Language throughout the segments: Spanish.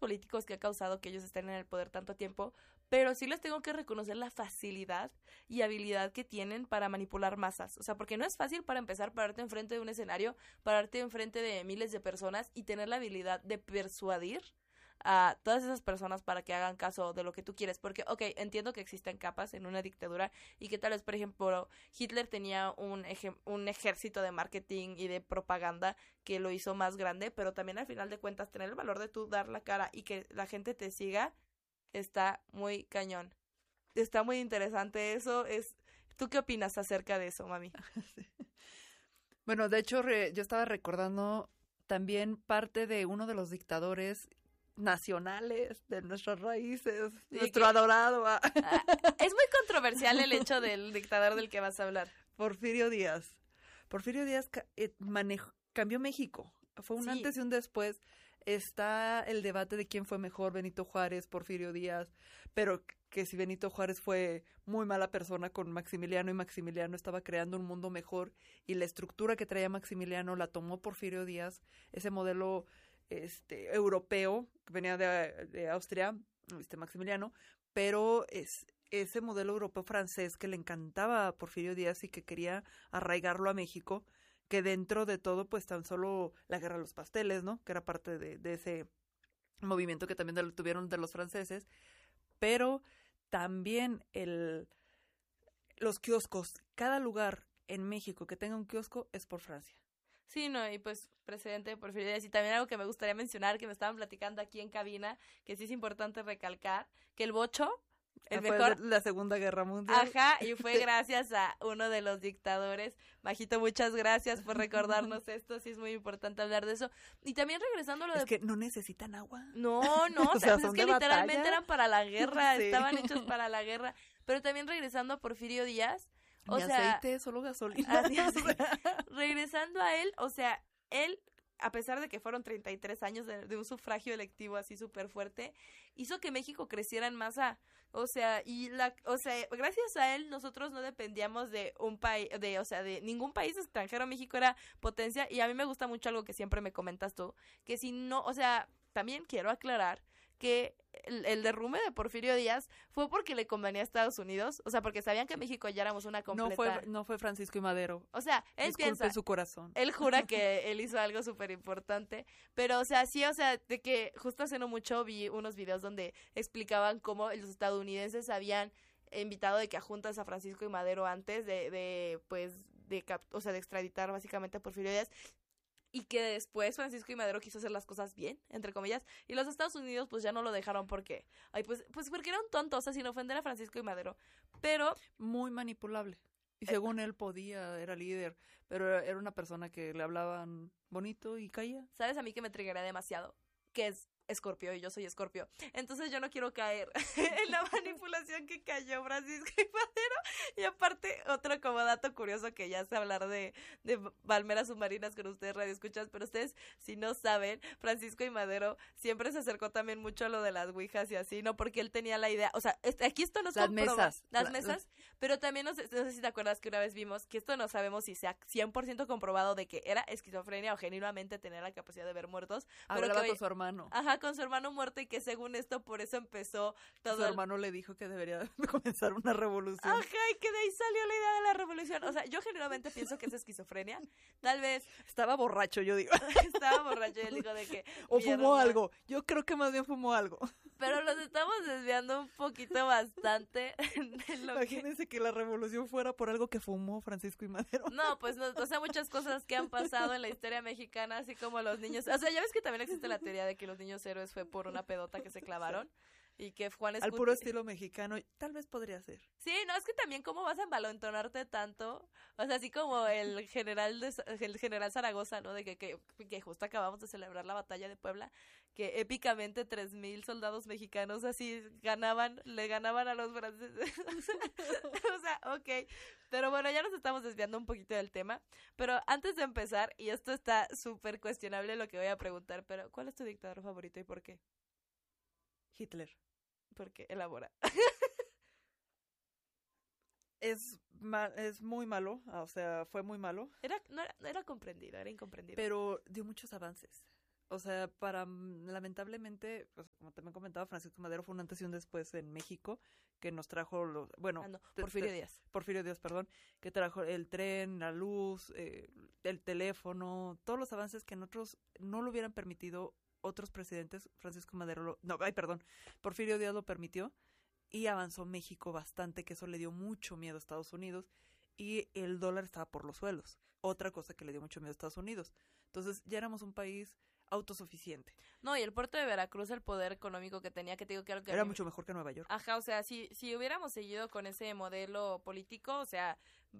políticos que ha causado que ellos estén en el poder tanto tiempo, pero sí les tengo que reconocer la facilidad y habilidad que tienen para manipular masas. O sea, porque no es fácil para empezar pararte enfrente de un escenario, pararte enfrente de miles de personas y tener la habilidad de persuadir a todas esas personas para que hagan caso de lo que tú quieres, porque, ok, entiendo que existen capas en una dictadura y que tal vez, por ejemplo, Hitler tenía un ejército de marketing y de propaganda que lo hizo más grande, pero también al final de cuentas tener el valor de tú dar la cara y que la gente te siga está muy cañón. Está muy interesante eso. ¿Tú qué opinas acerca de eso, mami? Bueno, de hecho, yo estaba recordando también parte de uno de los dictadores nacionales de nuestras raíces, nuestro adorado. Es muy controversial el hecho del dictador del que vas a hablar. Porfirio Díaz. Porfirio Díaz cambió México. Fue un antes y un después. Está el debate de quién fue mejor, Benito Juárez, Porfirio Díaz, pero que si Benito Juárez fue muy mala persona con Maximiliano y Maximiliano estaba creando un mundo mejor y la estructura que traía Maximiliano la tomó Porfirio Díaz, ese modelo europeo que venía de Austria, Maximiliano, pero ese modelo europeo francés que le encantaba a Porfirio Díaz y que quería arraigarlo a México, que dentro de todo, pues tan solo la guerra de los pasteles, ¿no? Que era parte de ese movimiento que también tuvieron de los franceses, pero también los kioscos, cada lugar en México que tenga un kiosco es por Francia. Sí, no, y pues presidente Porfirio Díaz. Y también algo que me gustaría mencionar, que me estaban platicando aquí en cabina, que sí es importante recalcar, que el bocho, el mejor... Fue la Segunda Guerra Mundial. Ajá, y fue gracias a uno de los dictadores. Majito, muchas gracias por recordarnos esto, sí es muy importante hablar de eso. Y también regresando a lo de... Es que no necesitan agua. No, o sea, pues es que literalmente batalla. eran para la guerra, Sí. estaban hechos para la guerra. Pero también regresando a Porfirio Díaz, Ni aceite, solo gasolina. Así. Regresando a él, o sea, él, a pesar de que fueron 33 años de un sufragio electivo así súper fuerte, hizo que México creciera en masa. O sea, gracias a él nosotros no dependíamos de un país, de ningún país extranjero. México era potencia y a mí me gusta mucho algo que siempre me comentas tú, que si no, o sea, también quiero aclarar que el derrumbe de Porfirio Díaz fue porque le convenía a Estados Unidos, o sea, porque sabían que México ya éramos una completa... No fue Francisco y Madero. O sea, él piensa... su corazón. Él jura que él hizo algo súper importante, pero, o sea, sí, o sea, de que justo hace no mucho vi unos videos donde explicaban cómo los estadounidenses habían invitado de que a juntas a Francisco y Madero antes de extraditar básicamente a Porfirio Díaz, y que después Francisco y Madero quiso hacer las cosas bien, entre comillas, y los Estados Unidos pues ya no lo dejaron porque, pues porque era un tonto, o sea, sin ofender a Francisco y Madero, pero... Muy manipulable. Y según él era líder, pero era una persona que le hablaban bonito y calla. ¿Sabes a mí que me triggeré demasiado? Que es Escorpio y yo soy Escorpio. Entonces yo no quiero caer en la manipulación que cayó Francisco y Madero. Y aparte, otro como dato curioso que ya sé hablar de palmeras submarinas con ustedes radioescuchas, pero ustedes si no saben, Francisco y Madero siempre se acercó también mucho a lo de las ouijas y así, ¿no? Porque él tenía la idea, o sea, aquí esto nos comprueba. Las mesas, pero también no sé si te acuerdas que una vez vimos que esto no sabemos si sea 100% comprobado de que era esquizofrenia o genuinamente tenía la capacidad de ver muertos. Hablaba con su hermano. Ajá, con su hermano muerto y que según esto por eso empezó todo. Su hermano le dijo que debería comenzar una revolución. Ajá, y que de ahí salió la idea de la revolución. O sea, yo generalmente pienso que es esquizofrenia. Tal vez... Estaba borracho, yo digo. Estaba borracho y él dijo de que... O fumó algo. Yo creo que más bien fumó algo. Pero nos estamos desviando un poquito bastante. Imagínense que la revolución fuera por algo que fumó Francisco y Madero. No, pues no, o sea, muchas cosas que han pasado en la historia mexicana, así como los niños... O sea, ya ves que también existe la teoría de que los niños héroes fue por una pedota que se clavaron. Y que Juan Escuti... Al puro estilo mexicano, tal vez podría ser. Sí, no, es que también cómo vas a envalentonarte tanto, o sea, así como el general Zaragoza, ¿no? De que justo acabamos de celebrar la batalla de Puebla, que épicamente 3,000 soldados mexicanos así le ganaban a los franceses. O sea, ok, pero bueno, ya nos estamos desviando un poquito del tema, pero antes de empezar, y esto está súper cuestionable lo que voy a preguntar, pero ¿cuál es tu dictador favorito y por qué? Hitler. Porque elabora. Es muy malo, o sea, fue muy malo. No era comprendido, era incomprendido. Pero dio muchos avances. O sea, lamentablemente, pues, como también comentaba, Francisco Madero fue un antes y un después en México, que nos trajo Porfirio Díaz. Porfirio Díaz, perdón, que trajo el tren, la luz, el teléfono, todos los avances que nosotros no lo hubieran permitido otros presidentes. Porfirio Díaz lo permitió y avanzó México bastante, que eso le dio mucho miedo a Estados Unidos, y el dólar estaba por los suelos, otra cosa que le dio mucho miedo a Estados Unidos. Entonces ya éramos un país autosuficiente. No, y el puerto de Veracruz, el poder económico que tenía, que te digo que era mucho mejor que Nueva York. Ajá, o sea, si hubiéramos seguido con ese modelo político, o sea,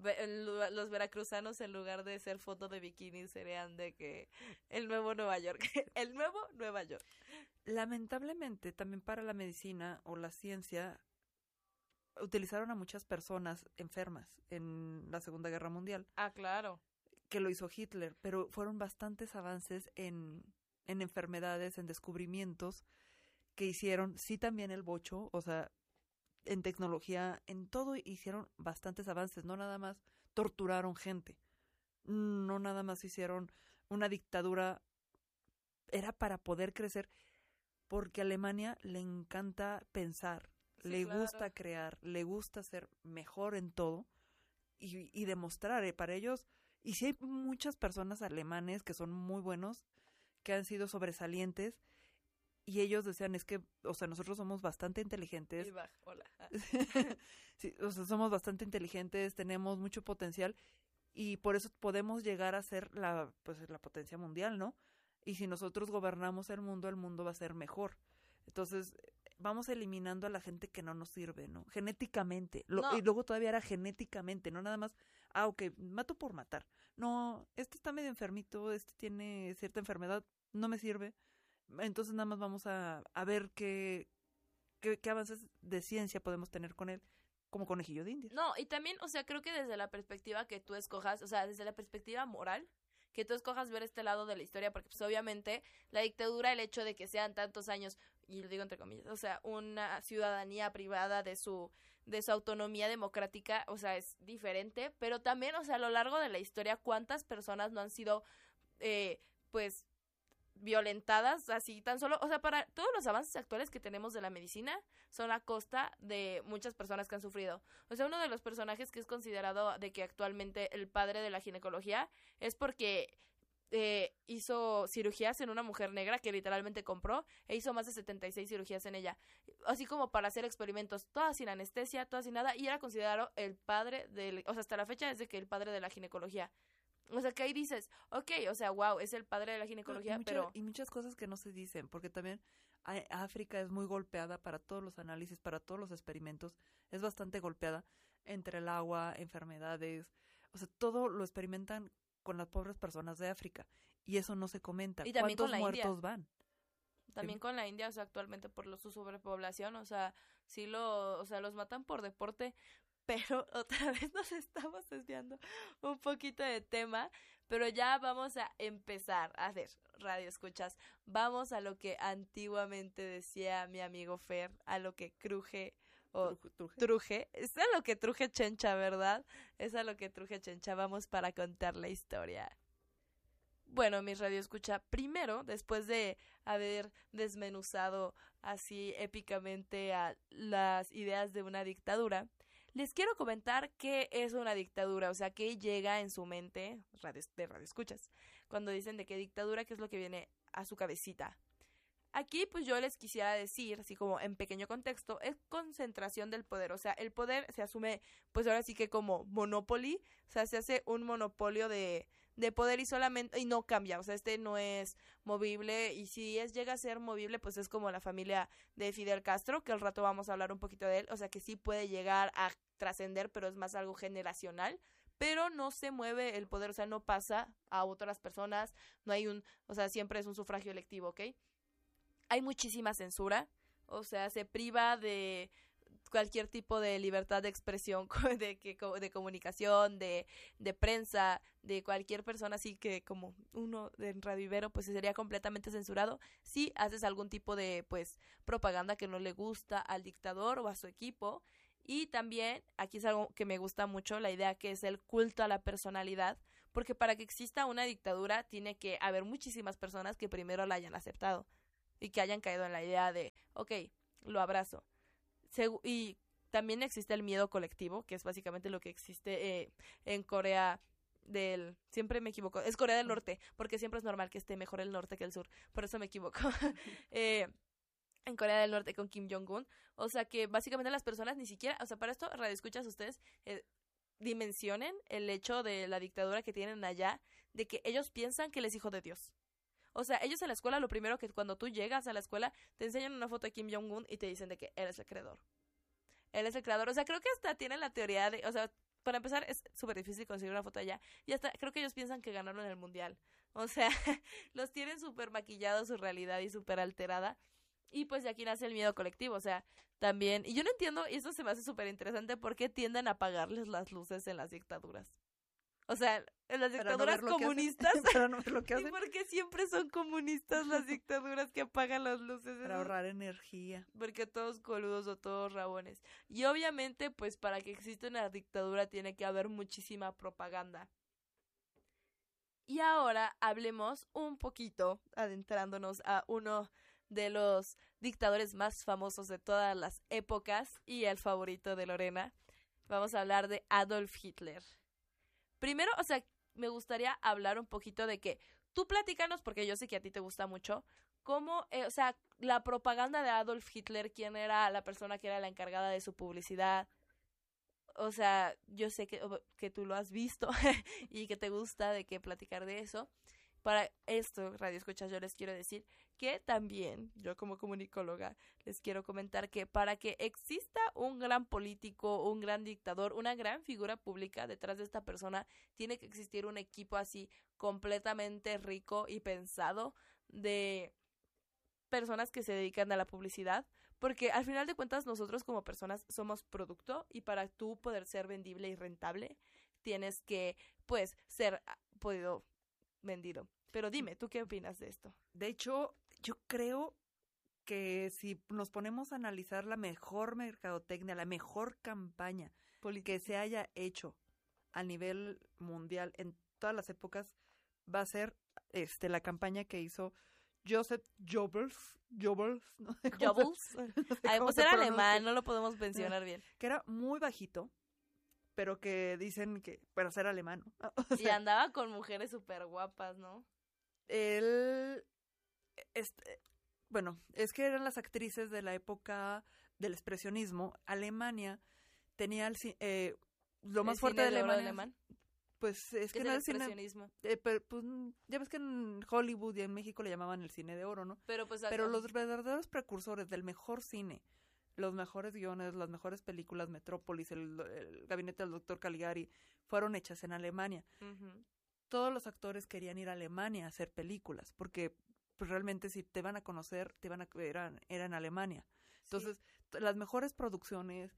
los veracruzanos en lugar de ser foto de bikini serían de que el nuevo Nueva York, el nuevo Nueva York. Lamentablemente, también para la medicina o la ciencia, utilizaron a muchas personas enfermas en la Segunda Guerra Mundial. Ah, claro. Que lo hizo Hitler, pero fueron bastantes avances en enfermedades, en descubrimientos que hicieron, sí también el bocho, o sea, en tecnología, en todo hicieron bastantes avances, no nada más torturaron gente, no nada más hicieron una dictadura, era para poder crecer, porque a Alemania le encanta pensar, Sí, le claro. gusta crear, le gusta ser mejor en todo y demostrar, para ellos. Y sí hay muchas personas alemanes que son muy buenos, que han sido sobresalientes, y ellos decían, es que, o sea, nosotros somos bastante inteligentes. Hola. Sí, o sea, somos bastante inteligentes, tenemos mucho potencial, y por eso podemos llegar a ser la potencia mundial, ¿no? Y si nosotros gobernamos el mundo va a ser mejor. Entonces, vamos eliminando a la gente que no nos sirve, ¿no? Genéticamente. No. Y luego todavía era genéticamente, no nada más, ok, mato por matar. No, este está medio enfermito, este tiene cierta enfermedad, no me sirve. Entonces nada más vamos a ver qué avances de ciencia podemos tener con él, como conejillo de Indias. No, y también, o sea, creo que desde la perspectiva que tú escojas, o sea, desde la perspectiva moral, que tú escojas ver este lado de la historia, porque pues obviamente la dictadura, el hecho de que sean tantos años, y lo digo entre comillas, o sea, una ciudadanía privada de su autonomía democrática, o sea, es diferente, pero también, o sea, a lo largo de la historia, ¿cuántas personas no han sido, pues, violentadas así tan solo? O sea, para todos los avances actuales que tenemos de la medicina son a costa de muchas personas que han sufrido. O sea, uno de los personajes que es considerado de que actualmente el padre de la ginecología es porque hizo cirugías en una mujer negra que literalmente compró e hizo más de 76 cirugías en ella, así como para hacer experimentos, todas sin anestesia, todas sin nada, y era considerado el padre o sea, hasta la fecha es de que el padre de la ginecología. O sea, que ahí dices, ok, o sea, wow, es el padre de la ginecología, pero... Y muchas cosas que no se dicen, porque también África es muy golpeada para todos los análisis, para todos los experimentos, es bastante golpeada entre el agua, enfermedades, o sea, todo lo experimentan con las pobres personas de África, y eso no se comenta. Y también ¿Cuántos con la muertos India. van? También con la India, o sea, actualmente por su sobrepoblación, o sea, o sea, los matan por deporte, pero otra vez nos estamos desviando un poquito de tema, pero ya vamos a empezar a hacer radio escuchas. Vamos a lo que antiguamente decía mi amigo Fer, a lo que cruje o truje. Es a lo que truje Chencha, ¿verdad? Es a lo que truje Chencha. Vamos para contar la historia. Bueno, mis radioescucha, primero, después de haber desmenuzado así épicamente a las ideas de una dictadura, les quiero comentar qué es una dictadura, o sea, qué llega en su mente de radioescuchas, cuando dicen de qué dictadura, qué es lo que viene a su cabecita. Aquí, pues yo les quisiera decir, así como en pequeño contexto, es concentración del poder, o sea, el poder se asume, pues ahora sí que como monopoly, o sea, se hace un monopolio de poder y no cambia, o sea, este no es movible, y si llega a ser movible, pues es como la familia de Fidel Castro, que al rato vamos a hablar un poquito de él, o sea, que sí puede llegar a trascender, pero es más algo generacional, pero no se mueve el poder, o sea, no pasa a otras personas, no hay o sea, siempre es un sufragio electivo, ¿ok? Hay muchísima censura, o sea, se priva de cualquier tipo de libertad de expresión, de comunicación, de prensa, de cualquier persona, así que como uno en Radio Ibero, pues sería completamente censurado si haces algún tipo de, pues, propaganda que no le gusta al dictador o a su equipo. Y también, aquí es algo que me gusta mucho, la idea que es el culto a la personalidad, porque para que exista una dictadura tiene que haber muchísimas personas que primero la hayan aceptado y que hayan caído en la idea de, ok, lo abrazo. Y también existe el miedo colectivo, que es básicamente lo que existe en Corea siempre me equivoco, es Corea del Norte, porque siempre es normal que esté mejor el norte que el sur, por eso me equivoco. En Corea del Norte con Kim Jong-un, o sea que básicamente las personas ni siquiera, o sea, para esto, radioescuchas, ustedes dimensionen el hecho de la dictadura que tienen allá, de que ellos piensan que él es hijo de Dios. O sea, ellos en la escuela, lo primero que cuando tú llegas a la escuela, te enseñan una foto de Kim Jong-un y te dicen de que eres el creador. Él es el creador, o sea, creo que hasta tienen la teoría de, o sea, para empezar, es súper difícil conseguir una foto allá. Y hasta creo que ellos piensan que ganaron el mundial. O sea, los tienen súper maquillados su realidad y súper alterada. Y pues de aquí nace el miedo colectivo. O sea, también... Y yo no entiendo, y esto se me hace súper interesante, por qué tienden a apagarles las luces en las dictaduras. O sea, en las dictaduras comunistas. Para no ver lo que hacen. ¿Y por qué siempre son comunistas las dictaduras que apagan las luces? Para ahorrar energía. Porque todos coludos o todos rabones. Y obviamente, pues para que exista una dictadura tiene que haber muchísima propaganda. Y ahora hablemos un poquito, adentrándonos a uno de los dictadores más famosos de todas las épocas y el favorito de Lorena. Vamos a hablar de Adolf Hitler. Primero, o sea, me gustaría hablar un poquito de que tú platícanos, porque yo sé que a ti te gusta mucho, cómo, o sea, la propaganda de Adolf Hitler, quién era la persona que era la encargada de su publicidad. O sea, yo sé que tú lo has visto y que te gusta de que platicar de eso. Para esto, Radio Escuchas, yo les quiero decir que también, yo como comunicóloga, les quiero comentar que para que exista un gran político, un gran dictador, una gran figura pública detrás de esta persona, tiene que existir un equipo así completamente rico y pensado de personas que se dedican a la publicidad, porque al final de cuentas nosotros como personas somos producto y para tú poder ser vendible y rentable tienes que, pues, ser podido vendido. Pero dime, ¿tú qué opinas de esto? De hecho, yo creo que si nos ponemos a analizar la mejor mercadotecnia, la mejor campaña que se haya hecho a nivel mundial en todas las épocas, va a ser la campaña que hizo Joseph Goebbels, ¿no? Goebbels. Pues era alemán, no lo podemos mencionar bien. Que era muy bajito, pero que dicen que para ser alemán, ¿no? O sea, y andaba con mujeres súper guapas, ¿no? Él, bueno, es que eran las actrices de la época del expresionismo. Alemania tenía lo más fuerte de Alemania. Pues es que no es el el cine, expresionismo. pues, ya ves que en Hollywood y en México le llamaban el cine de oro, ¿no? Pero los verdaderos precursores del mejor cine, los mejores guiones, las mejores películas, Metrópolis, el gabinete del Dr. Caligari, fueron hechas en Alemania. Uh-huh. Todos los actores querían ir a Alemania a hacer películas, porque pues realmente si te van a conocer, era en Alemania. Entonces, las mejores producciones,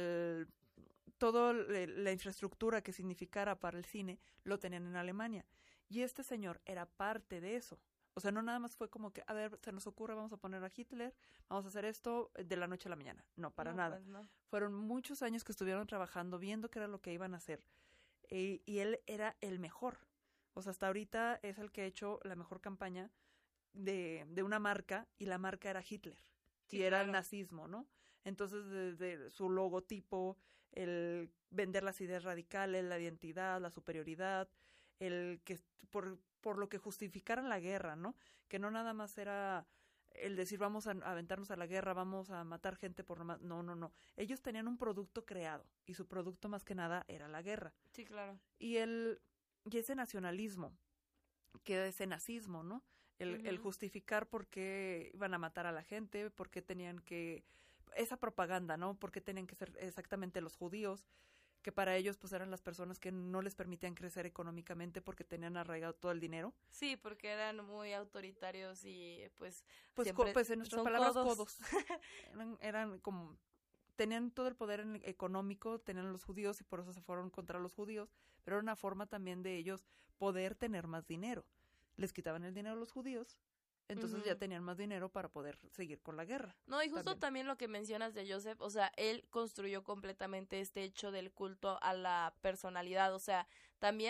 toda la infraestructura que significara para el cine, lo tenían en Alemania. Y este señor era parte de eso. O sea, no nada más fue como que, a ver, se nos ocurre, vamos a poner a Hitler, vamos a hacer esto de la noche a la mañana. No, para nada. Pues no. Fueron muchos años que estuvieron trabajando, viendo qué era lo que iban a hacer. Y él era el mejor. O sea, hasta ahorita es el que ha hecho la mejor campaña de una marca, y la marca era Hitler. Sí, y era claro. el nazismo, ¿no? Entonces, desde su logotipo, el vender las ideas radicales, la identidad, la superioridad, el que por lo que justificaran la guerra, ¿no? Que no nada más era el decir vamos a aventarnos a la guerra, vamos a matar gente por nomás. No. Ellos tenían un producto creado y su producto más que nada era la guerra. Sí, claro. Y ese nacionalismo, que ese nazismo, ¿no? El justificar por qué iban a matar a la gente, por qué tenían que... Esa propaganda, ¿no? Por qué tenían que ser exactamente los judíos, que para ellos pues eran las personas que no les permitían crecer económicamente porque tenían arraigado todo el dinero. Sí, porque eran muy autoritarios y pues en nuestras palabras codos. eran como... Tenían todo el poder económico, tenían los judíos y por eso se fueron contra los judíos, pero era una forma también de ellos poder tener más dinero. Les quitaban el dinero a los judíos, entonces ya tenían más dinero para poder seguir con la guerra. No, y justo también lo que mencionas de Joseph, o sea, él construyó completamente este hecho del culto a la personalidad, o sea, también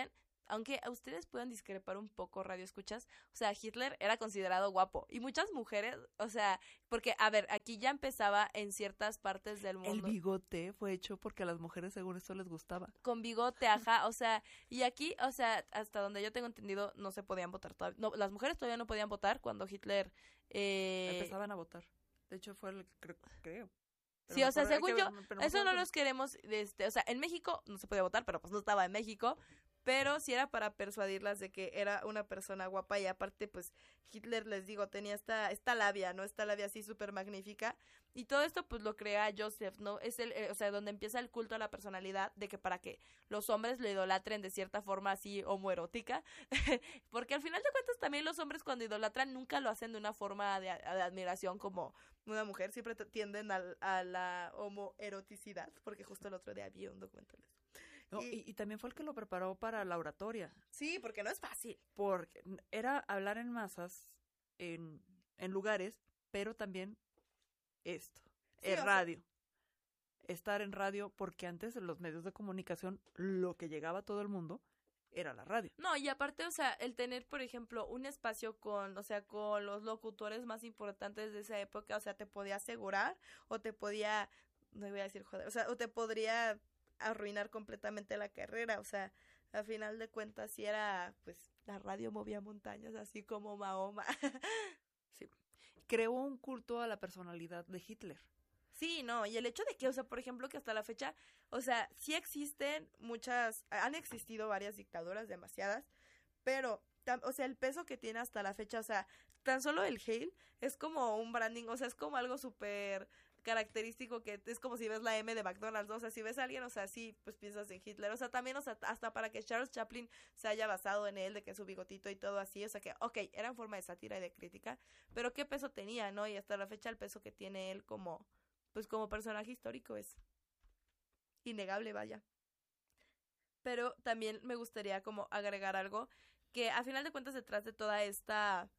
aunque a ustedes puedan discrepar un poco, radio escuchas, o sea, Hitler era considerado guapo. Y muchas mujeres, o sea, porque, a ver, aquí ya empezaba en ciertas partes del mundo. El bigote fue hecho porque a las mujeres según eso les gustaba. Con bigote, ajá, o sea, y aquí, o sea, hasta donde yo tengo entendido, no se podían votar todavía. No, las mujeres todavía no podían votar cuando Hitler... Empezaban a votar. De hecho, fue el, creo. Sí, o sea, según yo, eso no los queremos, o sea, en México no se podía votar, pero pues no estaba en México, pero sí era para persuadirlas de que era una persona guapa y aparte, pues, Hitler, les digo, tenía esta labia, ¿no? Esta labia así súper magnífica y todo esto, pues, lo crea Joseph, ¿no? Es o sea, donde empieza el culto a la personalidad de que para que los hombres lo idolatren de cierta forma así homoerótica, porque al final de cuentas también los hombres cuando idolatran nunca lo hacen de una forma de admiración como una mujer, siempre tienden a la homoeroticidad, porque justo el otro día vi un documental. No, y también fue el que lo preparó para la oratoria. Sí, porque no es fácil. Porque era hablar en masas, en lugares, pero también radio. Estar en radio, porque antes en los medios de comunicación, lo que llegaba a todo el mundo era la radio. No, y aparte, o sea, el tener, por ejemplo, un espacio con los locutores más importantes de esa época, o sea, te podía asegurar o te podía, no voy a decir joder, o sea, o te podría arruinar completamente la carrera, o sea, al final de cuentas sí era, pues, la radio movía montañas, así como Mahoma. Sí. Creó un culto a la personalidad de Hitler. Sí, no, y el hecho de que, o sea, por ejemplo, que hasta la fecha, o sea, sí existen han existido varias dictaduras, demasiadas, pero, o sea, el peso que tiene hasta la fecha, o sea, tan solo el Hail es como un branding, o sea, es como algo súper característico que es como si ves la M de McDonald's, ¿no? O sea, si ves a alguien, o sea, sí, pues piensas en Hitler, o sea, también, o sea, hasta para que Charles Chaplin se haya basado en él, de que su bigotito y todo así, o sea que, ok, era en forma de sátira y de crítica, pero qué peso tenía, ¿no? Y hasta la fecha el peso que tiene él como, pues como personaje histórico es innegable, vaya. Pero también me gustaría como agregar algo que a final de cuentas detrás de toda esta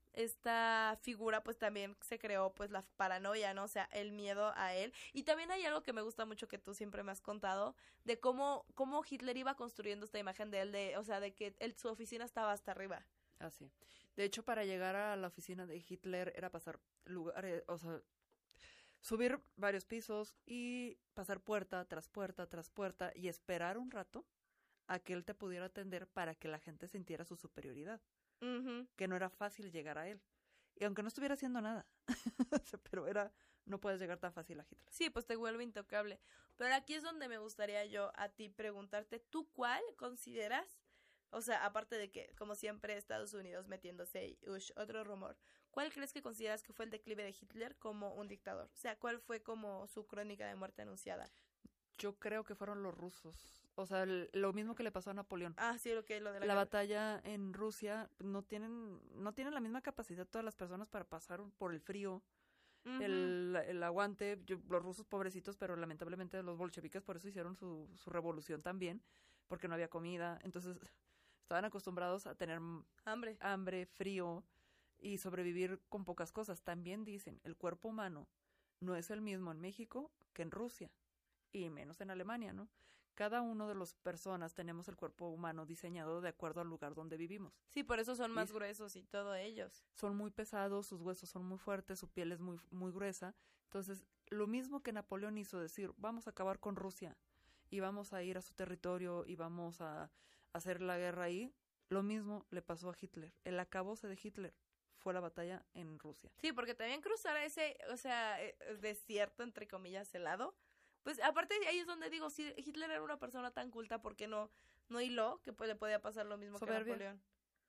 figura pues también se creó pues la paranoia, ¿no? O sea, el miedo a él. Y también hay algo que me gusta mucho que tú siempre me has contado, de cómo Hitler iba construyendo esta imagen de él, o sea, de que su oficina estaba hasta arriba. Ah, sí. De hecho, para llegar a la oficina de Hitler era pasar lugares, o sea, subir varios pisos y pasar puerta tras puerta tras puerta y esperar un rato a que él te pudiera atender para que la gente sintiera su superioridad. Uh-huh. Que no era fácil llegar a él. Y aunque no estuviera haciendo nada, pero no puedes llegar tan fácil a Hitler. Sí, pues te vuelve intocable. Pero aquí es donde me gustaría yo a ti preguntarte, ¿tú cuál consideras? O sea, aparte de que, como siempre, Estados Unidos metiéndose, otro rumor, ¿cuál crees que consideras que fue el declive de Hitler como un dictador? O sea, ¿cuál fue como su crónica de muerte anunciada? Yo creo que fueron los rusos. O sea, lo mismo que le pasó a Napoleón. Ah, sí, lo de la batalla en Rusia no tienen la misma capacidad todas las personas para pasar por el frío, uh-huh. el aguante. Los rusos pobrecitos, pero lamentablemente los bolcheviques por eso hicieron su revolución también, porque no había comida. Entonces estaban acostumbrados a tener hambre, frío y sobrevivir con pocas cosas. También dicen, el cuerpo humano no es el mismo en México que en Rusia y menos en Alemania, ¿no? Cada uno de las personas tenemos el cuerpo humano diseñado de acuerdo al lugar donde vivimos. Sí, por eso son más gruesos y todo ellos. Son muy pesados, sus huesos son muy fuertes, su piel es muy, muy gruesa. Entonces, lo mismo que Napoleón hizo, decir, vamos a acabar con Rusia y vamos a ir a su territorio y vamos a hacer la guerra ahí, lo mismo le pasó a Hitler. El acabose de Hitler fue la batalla en Rusia. Sí, porque también cruzar ese, o sea, desierto, entre comillas, helado. Pues aparte ahí es donde digo, si Hitler era una persona tan culta, ¿por qué no hiló que le podía pasar lo mismo Soberbia. que a Napoleón?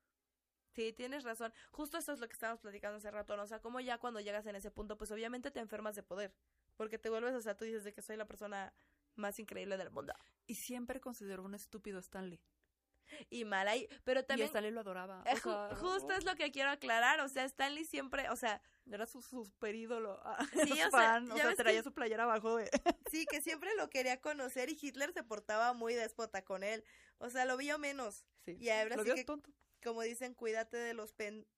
Sí, tienes razón. Justo esto es lo que estábamos platicando hace rato, ¿no? O sea, como ya cuando llegas en ese punto, pues obviamente te enfermas de poder. Porque te vuelves, o sea, tú dices de que soy la persona más increíble del mundo. Y siempre consideró un estúpido a Stanley. Y mal ahí, pero también... Y Stanley lo adoraba. Justo es lo que quiero aclarar, o sea, Stanley siempre, o sea... Era su super ídolo. Sí, fan, o sea, traía su playera abajo de... Sí, que siempre lo quería conocer y Hitler se portaba muy déspota con él. O sea, lo vio menos. Sí, y ahora lo sí vio que, tonto. Como dicen, cuídate de los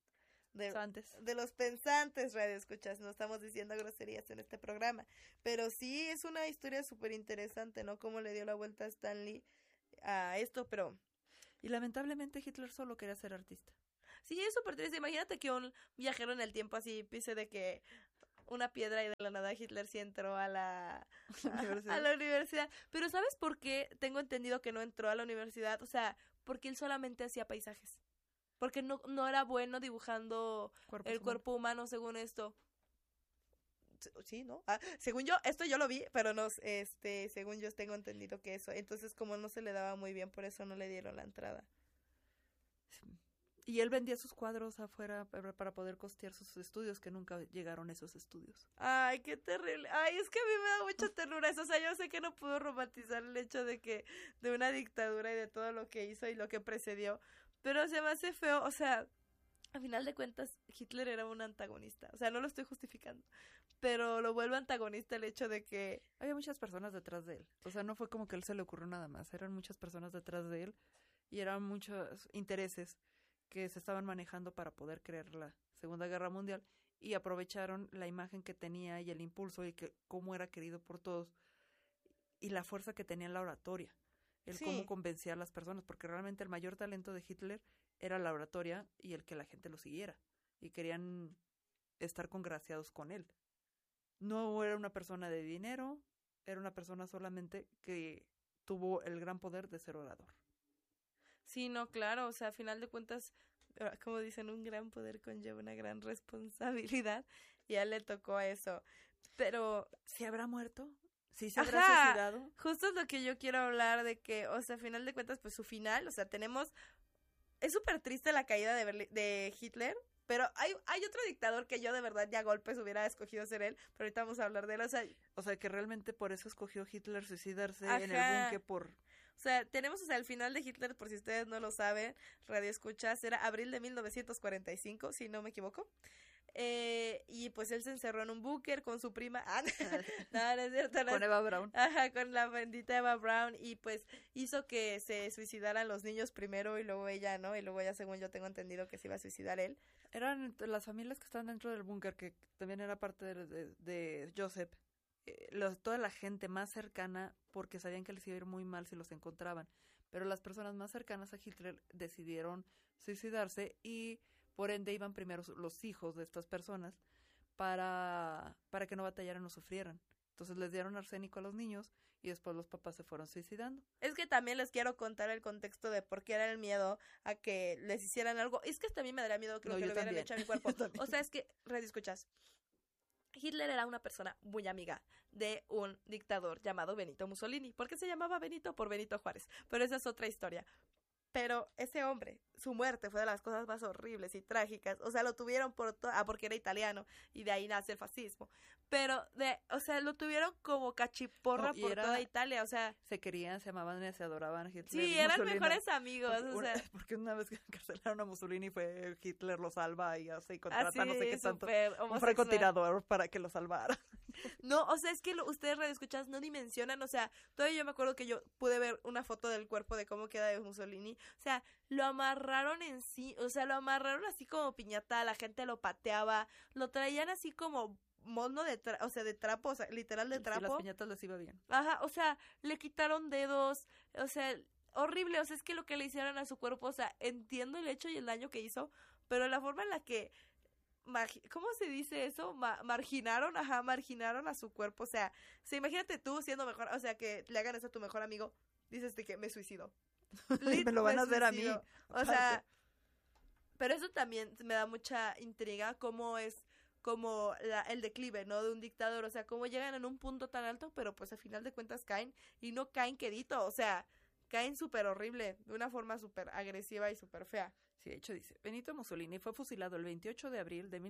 de los pensantes, radio escuchas, no estamos diciendo groserías en este programa, pero sí es una historia súper interesante, ¿no? Cómo le dio la vuelta a Stanley a esto, pero Y lamentablemente Hitler solo quería ser artista. Sí, es súper triste. Imagínate que un viajero en el tiempo así pise de que una piedra y de la nada Hitler sí entró a la universidad. Pero ¿sabes por qué tengo entendido que no entró a la universidad? O sea, porque él solamente hacía paisajes. Porque no era bueno dibujando el cuerpo humano, según esto. Sí, ¿no? Según yo, esto yo lo vi, pero no, según yo tengo entendido que eso. Entonces, como no se le daba muy bien, por eso no le dieron la entrada. Y él vendía sus cuadros afuera para poder costear sus estudios, que nunca llegaron esos estudios. Ay, qué terrible. Ay, es que a mí me da mucha ternura eso. O sea, yo sé que no puedo romantizar el hecho de una dictadura y de todo lo que hizo y lo que precedió. Pero se me hace feo, o sea, a final de cuentas, Hitler era un antagonista. O sea, no lo estoy justificando. Pero lo vuelve antagonista el hecho de que... Había muchas personas detrás de él. O sea, no fue como que a él se le ocurrió nada más. Eran muchas personas detrás de él y eran muchos intereses que se estaban manejando para poder crear la Segunda Guerra Mundial y aprovecharon la imagen que tenía y el impulso y que cómo era querido por todos y la fuerza que tenía en la oratoria. El cómo convencía a las personas, porque realmente el mayor talento de Hitler era la oratoria y el que la gente lo siguiera y querían estar congraciados con él. No era una persona de dinero, era una persona solamente que tuvo el gran poder de ser orador. Sí, no, claro, o sea, a final de cuentas, como dicen, un gran poder conlleva una gran responsabilidad y a él le tocó a eso. Pero... ¿se habrá muerto? ¿Sí se habrá suicidado? Justo es lo que yo quiero hablar de que, o sea, a final de cuentas, pues su final, o sea, tenemos... Es súper triste la caída de Hitler, pero hay otro dictador que yo de verdad ya a golpes hubiera escogido ser él, pero ahorita vamos a hablar de él, o sea, que realmente por eso escogió Hitler suicidarse en el búnker por... O sea, tenemos, o sea, el final de Hitler, por si ustedes no lo saben, radio escuchas, era abril de 1945, si no me equivoco. Y pues él se encerró en un búnker con su prima. No es cierto. Con Eva Braun. Ajá, con la bendita Eva Braun. Y pues hizo que se suicidaran los niños primero y luego ella, ¿no? Y luego ya, según yo tengo entendido, que se iba a suicidar él. Eran las familias que estaban dentro del búnker, que también era parte de Joseph. Toda la gente más cercana, porque sabían que les iba a ir muy mal si los encontraban, pero las personas más cercanas a Hitler decidieron suicidarse y por ende iban primero los hijos de estas personas para que no batallaran o sufrieran. Entonces les dieron arsénico a los niños y después los papás se fueron suicidando. Es que también les quiero contar el contexto de por qué era el miedo a que les hicieran algo. Es que también me daría miedo, creo que lo hubieran hecho a mi cuerpo. O sea, es que, radio escuchas, Hitler era una persona muy amiga de un dictador llamado Benito Mussolini. ¿Por qué se llamaba Benito? Por Benito Juárez. Pero esa es otra historia. Pero ese hombre, su muerte fue de las cosas más horribles y trágicas. O sea, lo tuvieron porque era italiano y de ahí nace el fascismo. Pero, o sea, lo tuvieron como cachiporra por toda Italia, o sea. Se querían, se amaban y se adoraban a Hitler. Sí, eran mejores amigos, porque una vez que encarcelaron a Mussolini fue Hitler lo salva y así contrata no sé qué tanto un francotirador para que lo salvara. No, o sea, es que ustedes radioescuchas no dimensionan, o sea, todavía yo me acuerdo que yo pude ver una foto del cuerpo de cómo queda de Mussolini, o sea, lo amarraron o sea, lo amarraron así como piñata, la gente lo pateaba, lo traían así como mono de trapo, o sea, literal de trapo. Sí, las piñatas les iba bien. Ajá, o sea, le quitaron dedos, o sea, horrible, o sea, es que lo que le hicieron a su cuerpo, o sea, entiendo el hecho y el daño que hizo, pero la forma en la que ¿cómo se dice eso? Marginaron a su cuerpo, o sea, imagínate tú siendo mejor, o sea, que le hagan eso a tu mejor amigo, dices de que me suicido. Me lo van a hacer a mí. O sea, pero eso también me da mucha intriga, cómo es como el declive, ¿no? De un dictador, o sea, cómo llegan en un punto tan alto, pero pues al final de cuentas caen, y no caen quedito, o sea, caen súper horrible, de una forma súper agresiva y súper fea. Sí, de hecho dice, Benito Mussolini fue fusilado el 28 de abril de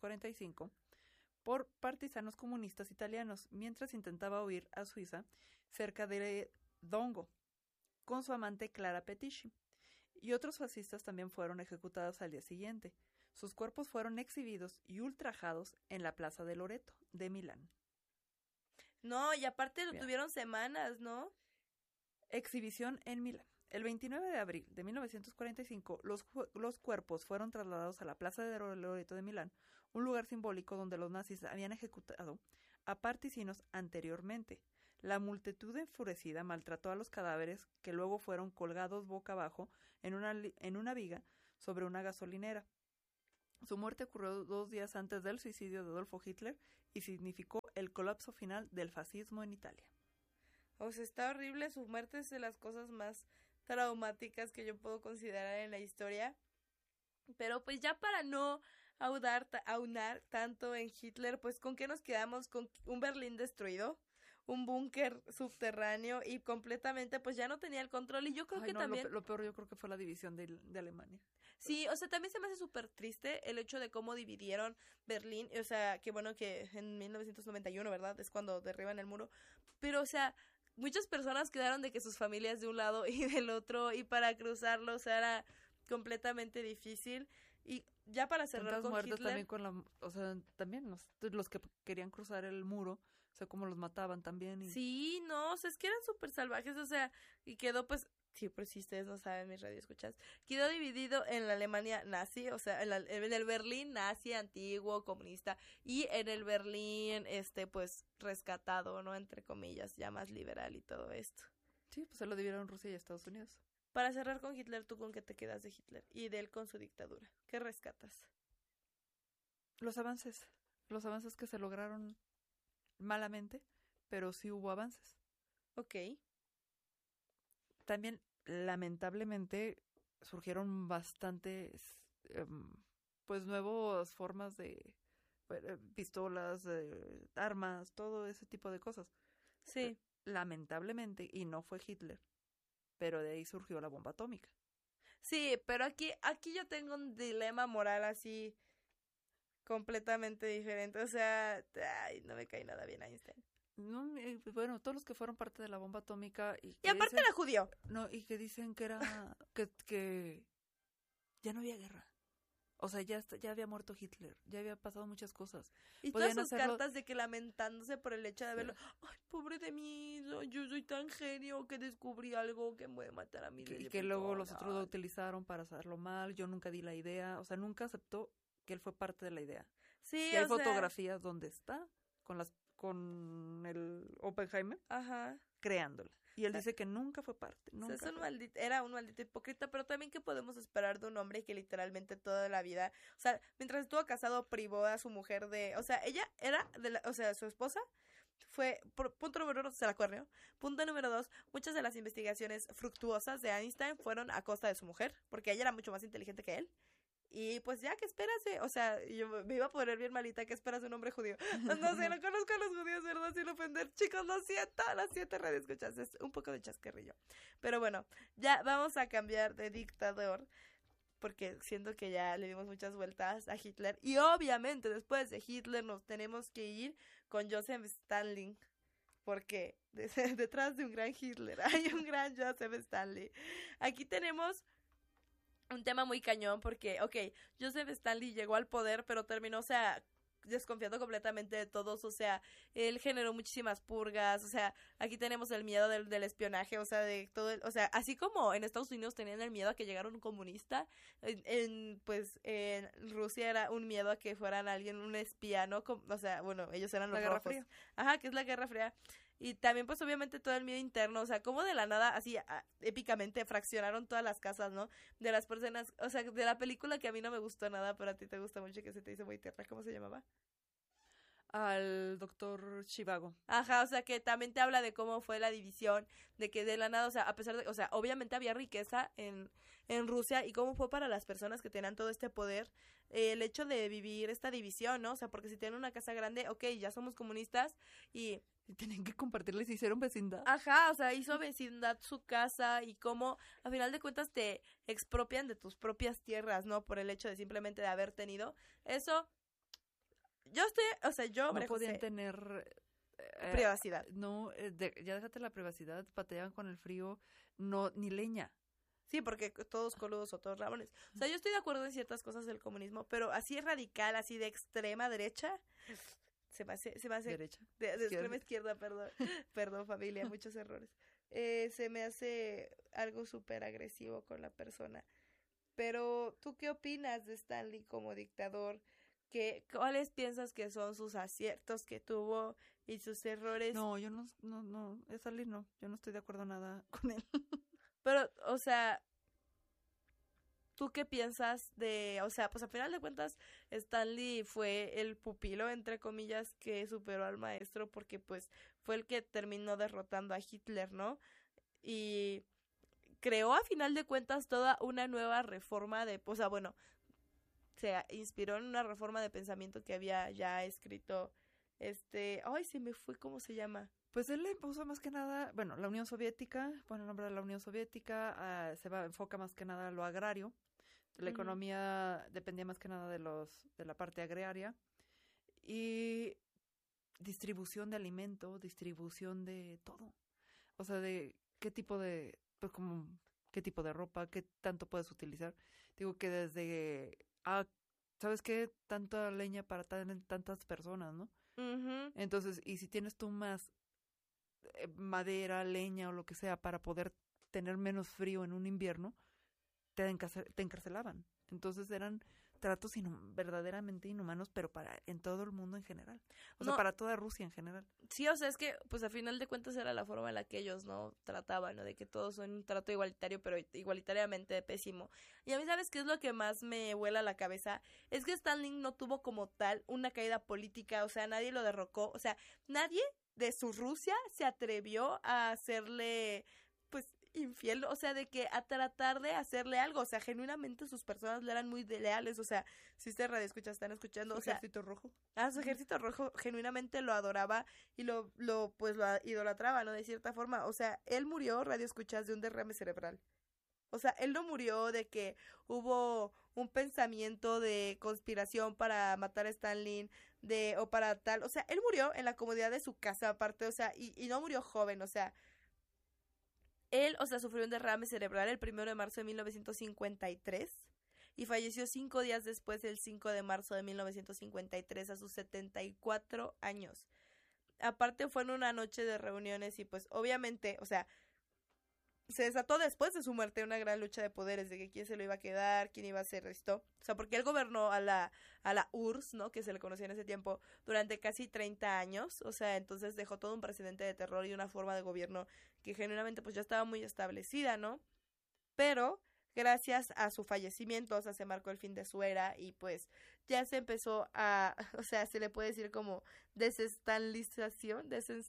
1945 por partisanos comunistas italianos mientras intentaba huir a Suiza cerca de Dongo con su amante Clara Petacci. Y otros fascistas también fueron ejecutados al día siguiente. Sus cuerpos fueron exhibidos y ultrajados en la Plaza de Loreto de Milán. No, y aparte lo tuvieron semanas, ¿no? Exhibición en Milán. El 29 de abril de 1945, los cuerpos fueron trasladados a la Plaza de Loreto de Milán, un lugar simbólico donde los nazis habían ejecutado a partisinos anteriormente. La multitud enfurecida maltrató a los cadáveres que luego fueron colgados boca abajo en una viga sobre una gasolinera. Su muerte ocurrió 2 días antes del suicidio de Adolfo Hitler y significó el colapso final del fascismo en Italia. O sea, está horrible. Su muerte es de las cosas más traumáticas que yo puedo considerar en la historia. Pero pues ya para no aunar tanto en Hitler, pues ¿con qué nos quedamos? Con un Berlín destruido, un búnker subterráneo y completamente pues ya no tenía el control. Y yo creo que también... Lo peor yo creo que fue la división de Alemania. Sí, o sea, también se me hace súper triste el hecho de cómo dividieron Berlín, o sea, que bueno que en 1991, ¿verdad? Es cuando derriban el muro, pero o sea, muchas personas quedaron de que sus familias de un lado y del otro, y para cruzarlo, o sea, era completamente difícil. Y ya para cerrar tantas con muertes Hitler... también o sea, también los que querían cruzar el muro, o sea, cómo los mataban también. Sí, no, o sea, es que eran súper salvajes, o sea, y quedó pues... Sí, pues si ustedes no saben, mis radioescuchas, quedó dividido en la Alemania nazi, o sea, en el Berlín nazi antiguo, comunista, y en el Berlín, pues, rescatado, ¿no? Entre comillas, ya más liberal y todo esto. Sí, pues se lo dividieron Rusia y Estados Unidos. Para cerrar con Hitler, ¿tú con qué te quedas de Hitler y de él con su dictadura? ¿Qué rescatas? Los avances que se lograron malamente, pero sí hubo avances. Ok. También, lamentablemente, surgieron bastantes, pues, nuevas formas de pistolas, armas, todo ese tipo de cosas. Sí. Lamentablemente, y no fue Hitler, pero de ahí surgió la bomba atómica. Sí, pero aquí yo tengo un dilema moral así completamente diferente. O sea, ay, no me cae nada bien Einstein. No, bueno, todos los que fueron parte de la bomba atómica y aparte era judío. No, y que dicen que era que ya no había guerra. O sea, ya había muerto Hitler, ya había pasado muchas cosas. Y todas sus cartas de que lamentándose por el hecho de haberlo, ay, pobre de mí, yo soy tan genio que descubrí algo que me puede matar a mí. Y que luego los otros lo utilizaron para hacerlo mal, yo nunca di la idea, o sea, nunca aceptó que él fue parte de la idea. Sí, y hay fotografías donde está con el Oppenheimer, ajá, creándola. Y él dice que nunca fue parte. Nunca era un maldito hipócrita, pero también ¿qué podemos esperar de un hombre que literalmente toda la vida, o sea, mientras estuvo casado privó a su mujer o sea, ella era, o sea, su esposa fue, punto número 1, se la cuernió. Punto número 2, muchas de las investigaciones fructuosas de Einstein fueron a costa de su mujer, porque ella era mucho más inteligente que él. Y pues ya, ¿qué esperas? O sea, yo me iba a poner bien malita. ¿Qué esperas de un hombre judío? No sé, no conozco a los judíos, ¿verdad? Sin ofender. Chicos, lo siento, radioescuchas. Es un poco de chascarrillo. Pero bueno, ya vamos a cambiar de dictador. Porque siento que ya le dimos muchas vueltas a Hitler. Y obviamente, después de Hitler, nos tenemos que ir con Joseph Stalin. Porque detrás de un gran Hitler hay un gran Joseph Stalin. Aquí tenemos un tema muy cañón porque, Joseph Stalin llegó al poder, pero terminó, o sea, desconfiando completamente de todos, o sea, él generó muchísimas purgas, o sea, aquí tenemos el miedo del espionaje, o sea, de todo, o sea, así como en Estados Unidos tenían el miedo a que llegara un comunista, pues en Rusia era un miedo a que fueran alguien, un espía, ¿no? O sea, bueno, ellos eran los rojos. Fría. Ajá, que es la Guerra Fría. Y también, pues, obviamente, todo el miedo interno, o sea, como de la nada, así, épicamente, fraccionaron todas las casas, ¿no? De las personas, o sea, de la película que a mí no me gustó nada, pero a ti te gusta mucho y que se te hizo muy tierna, ¿cómo se llamaba? Al doctor Zhivago. Ajá, o sea, que también te habla de cómo fue la división, de que de la nada, o sea, a pesar de, o sea, obviamente había riqueza en Rusia y cómo fue para las personas que tenían todo este poder, el hecho de vivir esta división, ¿no? O sea, porque si tienen una casa grande, ya somos comunistas y tienen que compartirles, hicieron vecindad. Ajá, o sea, hizo vecindad su casa y cómo, a final de cuentas, te expropian de tus propias tierras, ¿no? Por el hecho de simplemente de haber tenido eso. Yo no podían tener privacidad. No, ya déjate la privacidad, pateaban con el frío, no, ni leña. Sí, porque todos coludos o todos rabones. O sea, yo estoy de acuerdo en ciertas cosas del comunismo, pero así radical, así de extrema derecha, se me hace derecha. De extrema izquierda, perdón familia, muchos errores. Se me hace algo súper agresivo con la persona. Pero, ¿tú qué opinas de Stanley como dictador? ¿cuáles piensas que son sus aciertos que tuvo y sus errores? No, yo no, Stalin no, yo no estoy de acuerdo nada con él. Pero, o sea, ¿tú qué piensas de, o sea, pues a final de cuentas, Stan Lee fue el pupilo, entre comillas, que superó al maestro porque pues fue el que terminó derrotando a Hitler, ¿no? Y creó a final de cuentas toda una nueva reforma de, o sea, bueno, se inspiró en una reforma de pensamiento que había ya escrito, ay, se me fue, ¿cómo se llama? Pues él le impuso más que nada, bueno, la Unión Soviética, bueno, el nombre de la Unión Soviética, enfoca más que nada a lo agrario. La economía dependía más que nada de la parte agraria. Y distribución de alimento, distribución de todo. O sea, de qué tipo de, pues como, qué tipo de ropa, qué tanto puedes utilizar. Digo que desde, ¿sabes qué? Tanta leña para tantas personas, ¿no? Uh-huh. Entonces, y si tienes tú más madera, leña o lo que sea para poder tener menos frío en un invierno, te encarcelaban. Entonces eran tratos verdaderamente inhumanos, pero en todo el mundo en general. O sea, para toda Rusia en general. Sí, o sea, es que, pues, a final de cuentas era la forma en la que ellos, ¿no? Trataban, ¿no? De que todos son un trato igualitario, pero igualitariamente pésimo. Y a mí, ¿sabes qué es lo que más me vuela la cabeza? Es que Stalin no tuvo como tal una caída política, o sea, nadie lo derrocó, o sea, nadie de su Rusia se atrevió a hacerle, pues, infiel, o sea, de que a tratar de hacerle algo, o sea, genuinamente sus personas le eran muy leales, o sea, si ustedes radioescuchas están escuchando, o sea, Ejército Rojo. Su ejército rojo genuinamente lo adoraba y lo idolatraba, ¿no? De cierta forma, o sea, él murió, radioescuchas, de un derrame cerebral. O sea, él no murió de que hubo un pensamiento de conspiración para matar a Stalin, o para tal, o sea, él murió en la comodidad de su casa aparte, o sea, y no murió joven, o sea, él, o sea, sufrió un derrame cerebral el 1 de marzo de 1953 y falleció 5 días después, el 5 de marzo de 1953, a sus 74 años. Aparte fue en una noche de reuniones y pues obviamente, o sea, se desató después de su muerte una gran lucha de poderes, de que quién se lo iba a quedar, quién iba a hacer esto. O sea, porque él gobernó a la URSS, ¿no? Que se le conocía en ese tiempo, durante casi 30 años. O sea, entonces dejó todo un precedente de terror y una forma de gobierno que genuinamente pues ya estaba muy establecida, ¿no? Pero gracias a su fallecimiento, o sea, se marcó el fin de su era y pues ya se empezó a, o sea, se le puede decir como desenstanilización,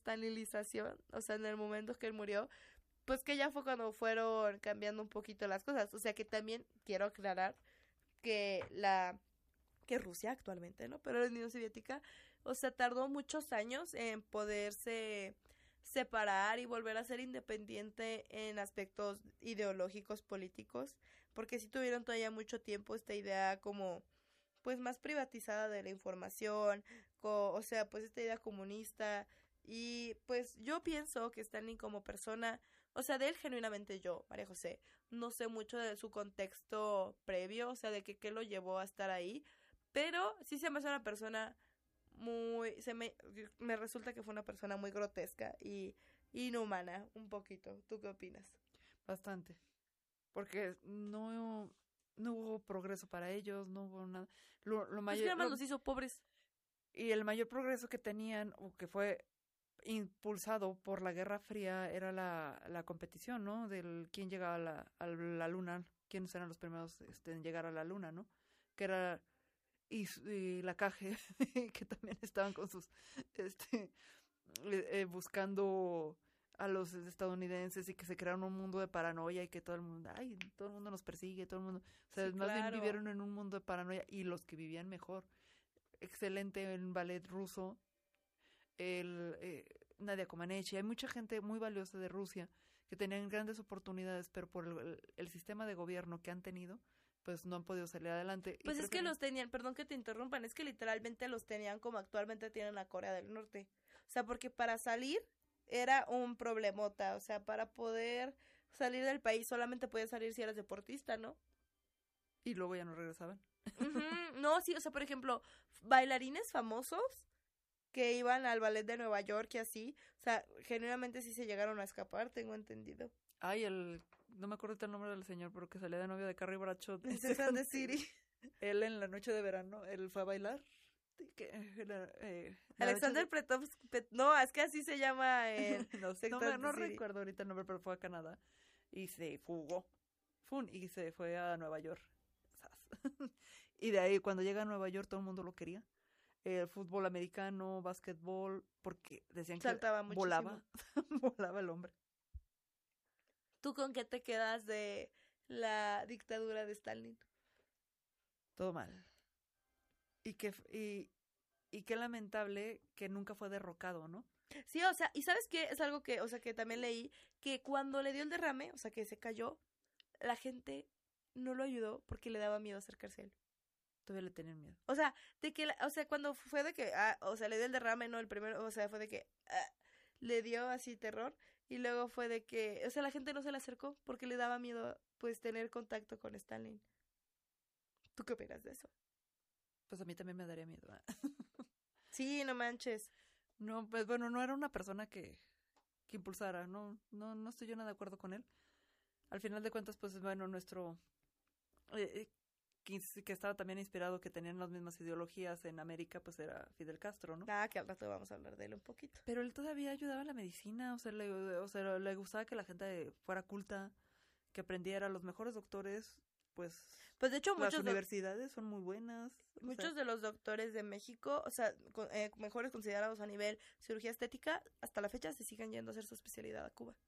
o sea, en el momento que él murió, pues que ya fue cuando fueron cambiando un poquito las cosas. O sea que también quiero aclarar que que Rusia actualmente, ¿no? Pero la Unión Soviética, o sea, tardó muchos años en poderse separar y volver a ser independiente en aspectos ideológicos, políticos, porque sí tuvieron todavía mucho tiempo esta idea como pues más privatizada de la información, o sea, pues esta idea comunista. Y pues yo pienso que Stalin como persona, o sea, de él genuinamente yo, María José, no sé mucho de su contexto previo, o sea, de qué lo llevó a estar ahí, pero sí se me hace una persona me resulta que fue una persona muy grotesca y inhumana, un poquito. ¿Tú qué opinas? Bastante. Porque no hubo progreso para ellos, no hubo nada. Lo mayor, es que además los hizo pobres. Y el mayor progreso que tenían, o que fue impulsado por la Guerra Fría, era la competición, ¿no? Del quién llegaba a la luna, quiénes eran los primeros en llegar a la luna, ¿no? Que era y la KGB, que también estaban con sus buscando a los estadounidenses y que se crearon un mundo de paranoia y que todo el mundo nos persigue, todo el mundo, o sea, sí, más bien vivieron en un mundo de paranoia. Y los que vivían mejor, excelente en ballet ruso, Nadia Comaneci, hay mucha gente muy valiosa de Rusia que tenían grandes oportunidades, pero por el sistema de gobierno que han tenido, pues no han podido salir adelante. Pues es que los tenían, perdón que te interrumpan, es que literalmente los tenían como actualmente tienen a Corea del Norte. O sea, porque para salir era un problemota, o sea, para poder salir del país solamente podías salir si eras deportista, ¿no? Y luego ya no regresaban. No, sí, o sea, por ejemplo, bailarines famosos que iban al ballet de Nueva York y así, o sea, genuinamente sí se llegaron a escapar, tengo entendido. Ay, no me acuerdo el nombre del señor, pero que salía de novio de Carrie Bradshaw. Sex and the City. Él en la noche de verano, él fue a bailar Alexander Petov, no, es que así se llama no recuerdo ahorita el nombre, pero fue a Canadá y se fugó. Y se fue a Nueva York. Y de ahí, cuando llega a Nueva York, todo el mundo lo quería. El fútbol americano, básquetbol, porque decían saltaba que volaba, volaba el hombre. ¿Tú con qué te quedas de la dictadura de Stalin? Todo mal. Y qué lamentable que nunca fue derrocado, ¿no? Sí, o sea, ¿y sabes qué? Es algo que, o sea, que también leí, que cuando le dio el derrame, o sea, que se cayó, la gente no lo ayudó porque le daba miedo acercarse a él. Todavía le tenían miedo. O sea, cuando fue de que, o sea, le dio el derrame, no, el primero, o sea, fue de que le dio así terror, y luego fue de que, o sea, la gente no se le acercó porque le daba miedo, pues, tener contacto con Stalin. ¿Tú qué opinas de eso? Pues a mí también me daría miedo. Sí, no manches. No, pues bueno, no era una persona que impulsara, no estoy yo nada de acuerdo con él. Al final de cuentas, pues bueno, nuestro que estaba también inspirado, que tenían las mismas ideologías en América, pues era Fidel Castro, ¿no? Que al rato vamos a hablar de él un poquito. Pero él todavía ayudaba a la medicina, o sea, le gustaba que la gente fuera culta, que aprendiera. Los mejores doctores, pues de hecho las universidades son muy buenas. Muchos de los doctores de México, o sea, mejores considerados a nivel cirugía estética, hasta la fecha se siguen yendo a hacer su especialidad a Cuba.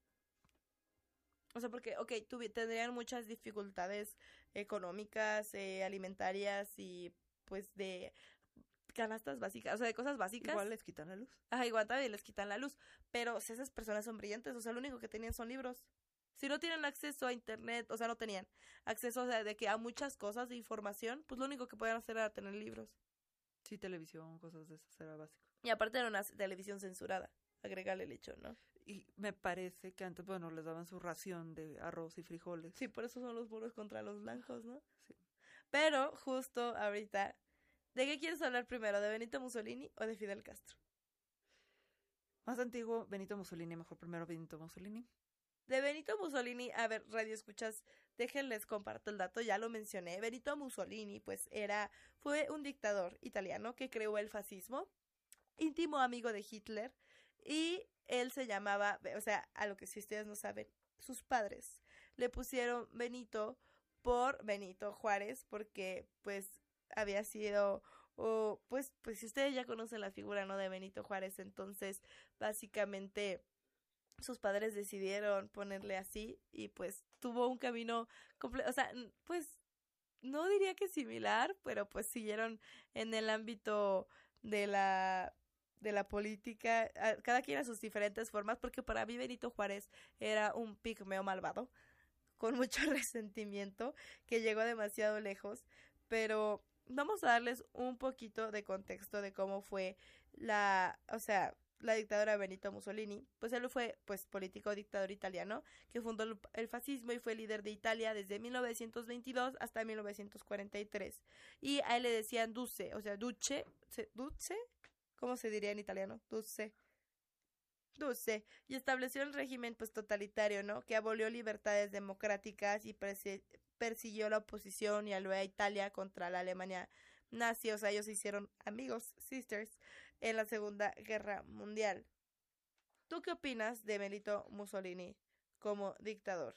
O sea, porque, tendrían muchas dificultades económicas, alimentarias y, pues, de canastas básicas, o sea, de cosas básicas. Igual les quitan la luz. Igual también les quitan la luz. Pero esas personas son brillantes, o sea, lo único que tenían son libros. Si no tienen acceso a internet, o sea, no tenían acceso, o sea, de que a muchas cosas de información, pues lo único que podían hacer era tener libros. Sí, televisión, cosas de esas, era básico. Y aparte era una televisión censurada, agregarle el hecho, ¿no? Y me parece que antes, bueno, les daban su ración de arroz y frijoles. Sí, por eso son los muros contra los blancos, ¿no? Sí. Pero, justo ahorita, ¿de qué quieres hablar primero? ¿De Benito Mussolini o de Fidel Castro? Más antiguo, Benito Mussolini, mejor primero Benito Mussolini. De Benito Mussolini, a ver, radio escuchas, déjenles comparto el dato, ya lo mencioné. Benito Mussolini, pues fue un dictador italiano que creó el fascismo, íntimo amigo de Hitler, y él se llamaba, o sea, a lo que si ustedes no saben, sus padres le pusieron Benito por Benito Juárez, porque pues había sido, pues si ustedes ya conocen la figura, ¿no?, de Benito Juárez, entonces básicamente sus padres decidieron ponerle así y pues tuvo un camino completo, o sea, pues no diría que similar, pero pues siguieron en el ámbito de la política, cada quien a sus diferentes formas, porque para mí Benito Juárez era un pigmeo malvado, con mucho resentimiento, que llegó demasiado lejos, pero vamos a darles un poquito de contexto de cómo fue la dictadura de Benito Mussolini. Pues él fue, pues, político dictador italiano que fundó el fascismo y fue líder de Italia desde 1922 hasta 1943. Y a él le decían Duce, o sea, Duce, ¿cómo se diría en italiano? Duce. Y estableció el régimen, pues, totalitario, ¿no? Que abolió libertades democráticas y persiguió la oposición y alió a Italia contra la Alemania nazi. O sea, ellos se hicieron amigos, sisters, en la Segunda Guerra Mundial. ¿Tú qué opinas de Benito Mussolini como dictador?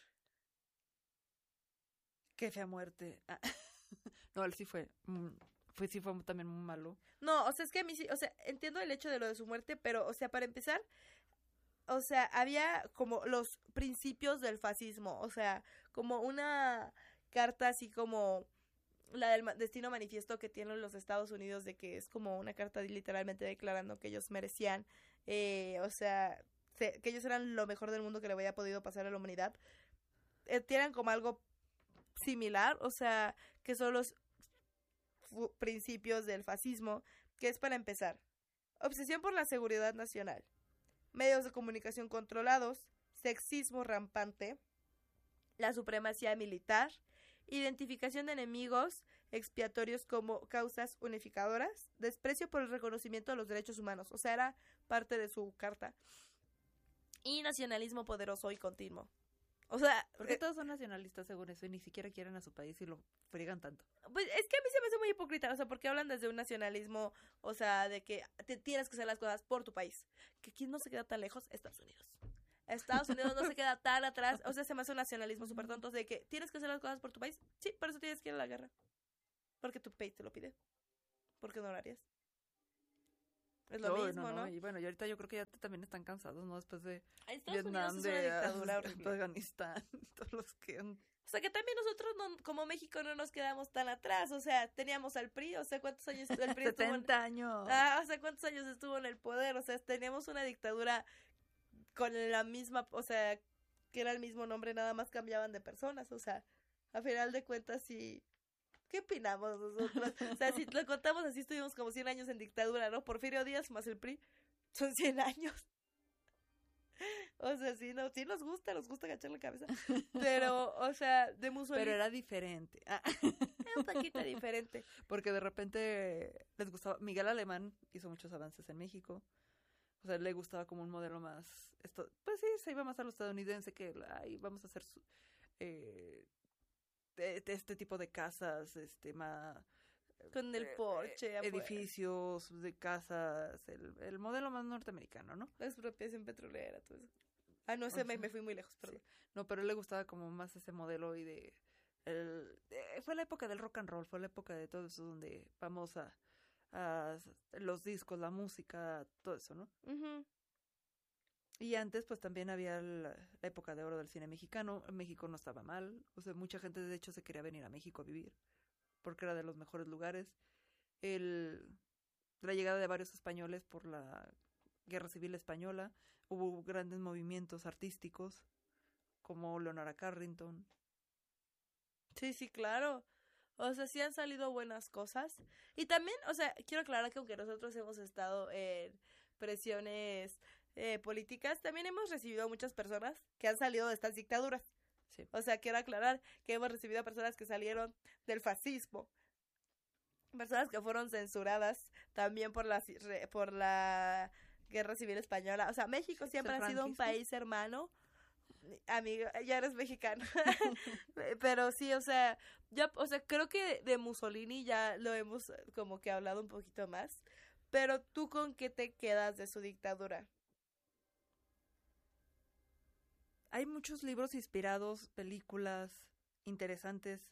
Qué fea muerte. No, él sí fue también muy malo. No, o sea, es que a mí sí, o sea, entiendo el hecho de lo de su muerte, pero, o sea, para empezar, o sea, había como los principios del fascismo, o sea, como una carta así como la del destino manifiesto que tienen los Estados Unidos, de que es como una carta literalmente declarando que ellos merecían, o sea, que ellos eran lo mejor del mundo que le había podido pasar a la humanidad. Tienen como algo similar, o sea, que son los principios del fascismo, que es, para empezar, obsesión por la seguridad nacional, medios de comunicación controlados, sexismo rampante, la supremacía militar, identificación de enemigos expiatorios como causas unificadoras, desprecio por el reconocimiento de los derechos humanos, o sea, era parte de su carta, y nacionalismo poderoso y continuo. O sea, porque todos son nacionalistas según eso y ni siquiera quieren a su país y lo friegan tanto. Pues es que a mí se me hace muy hipócrita, o sea, porque hablan desde un nacionalismo, o sea, de que te tienes que hacer las cosas por tu país. Que aquí no se queda tan lejos, Estados Unidos. Estados Unidos no se queda tan atrás, o sea, se me hace un nacionalismo súper tonto de que tienes que hacer las cosas por tu país. Sí, por eso tienes que ir a la guerra. Porque tu país te lo pide. ¿Por qué no lo harías? Es lo mismo, ¿no? Y bueno, y ahorita yo creo que ya también están cansados, ¿no? Después de Estados Vietnam, Unidos es una dictadura de horrible. Afganistán, todos los que han... O sea, que también nosotros, como México, no nos quedamos tan atrás. O sea, teníamos al PRI, o sea, ¿cuántos años el PRI 70 años. O sea, ¿cuántos años estuvo en el poder? O sea, teníamos una dictadura con la misma, o sea, que era el mismo nombre, nada más cambiaban de personas. O sea, a final de cuentas, sí... ¿Qué opinamos nosotros? O sea, si lo contamos así, estuvimos como 100 años en dictadura, ¿no? Porfirio Díaz más el PRI son 100 años. O sea, sí, no, sí nos gusta agachar la cabeza. Pero, o sea, de Mussolini... Pero era diferente. un poquito diferente. Porque de repente les gustaba... Miguel Alemán hizo muchos avances en México. O sea, le gustaba como un modelo más... Pues sí, se iba más a lo estadounidense que... Ay, vamos a hacer... este tipo de casas, más... Con el porche. Edificios de casas, el modelo más norteamericano, ¿no? La expropiación petrolera, todo eso. Ah, no sé, me fui muy lejos, perdón. Sí. No, pero a él le gustaba como más ese modelo y de... fue la época del rock and roll, fue la época de todo eso donde vamos a los discos, la música, todo eso, ¿no? Uh-huh. Y antes, pues, también había la época de oro del cine mexicano. México no estaba mal. O sea, mucha gente, de hecho, se quería venir a México a vivir. Porque era de los mejores lugares. La llegada de varios españoles por la Guerra Civil Española. Hubo grandes movimientos artísticos, como Leonora Carrington. Sí, sí, claro. O sea, sí han salido buenas cosas. Y también, o sea, quiero aclarar que aunque nosotros hemos estado en presiones... políticas, también hemos recibido a muchas personas que han salido de estas dictaduras. Sí. O sea, quiero aclarar que hemos recibido a personas que salieron del fascismo, personas que fueron censuradas también por la Guerra Civil Española. O sea, México siempre ha sido un país hermano. Amigo, ya eres mexicano. Pero sí, o sea, creo que de Mussolini ya lo hemos como que hablado un poquito más. Pero ¿tú con qué te quedas de su dictadura? Hay muchos libros inspirados, películas interesantes.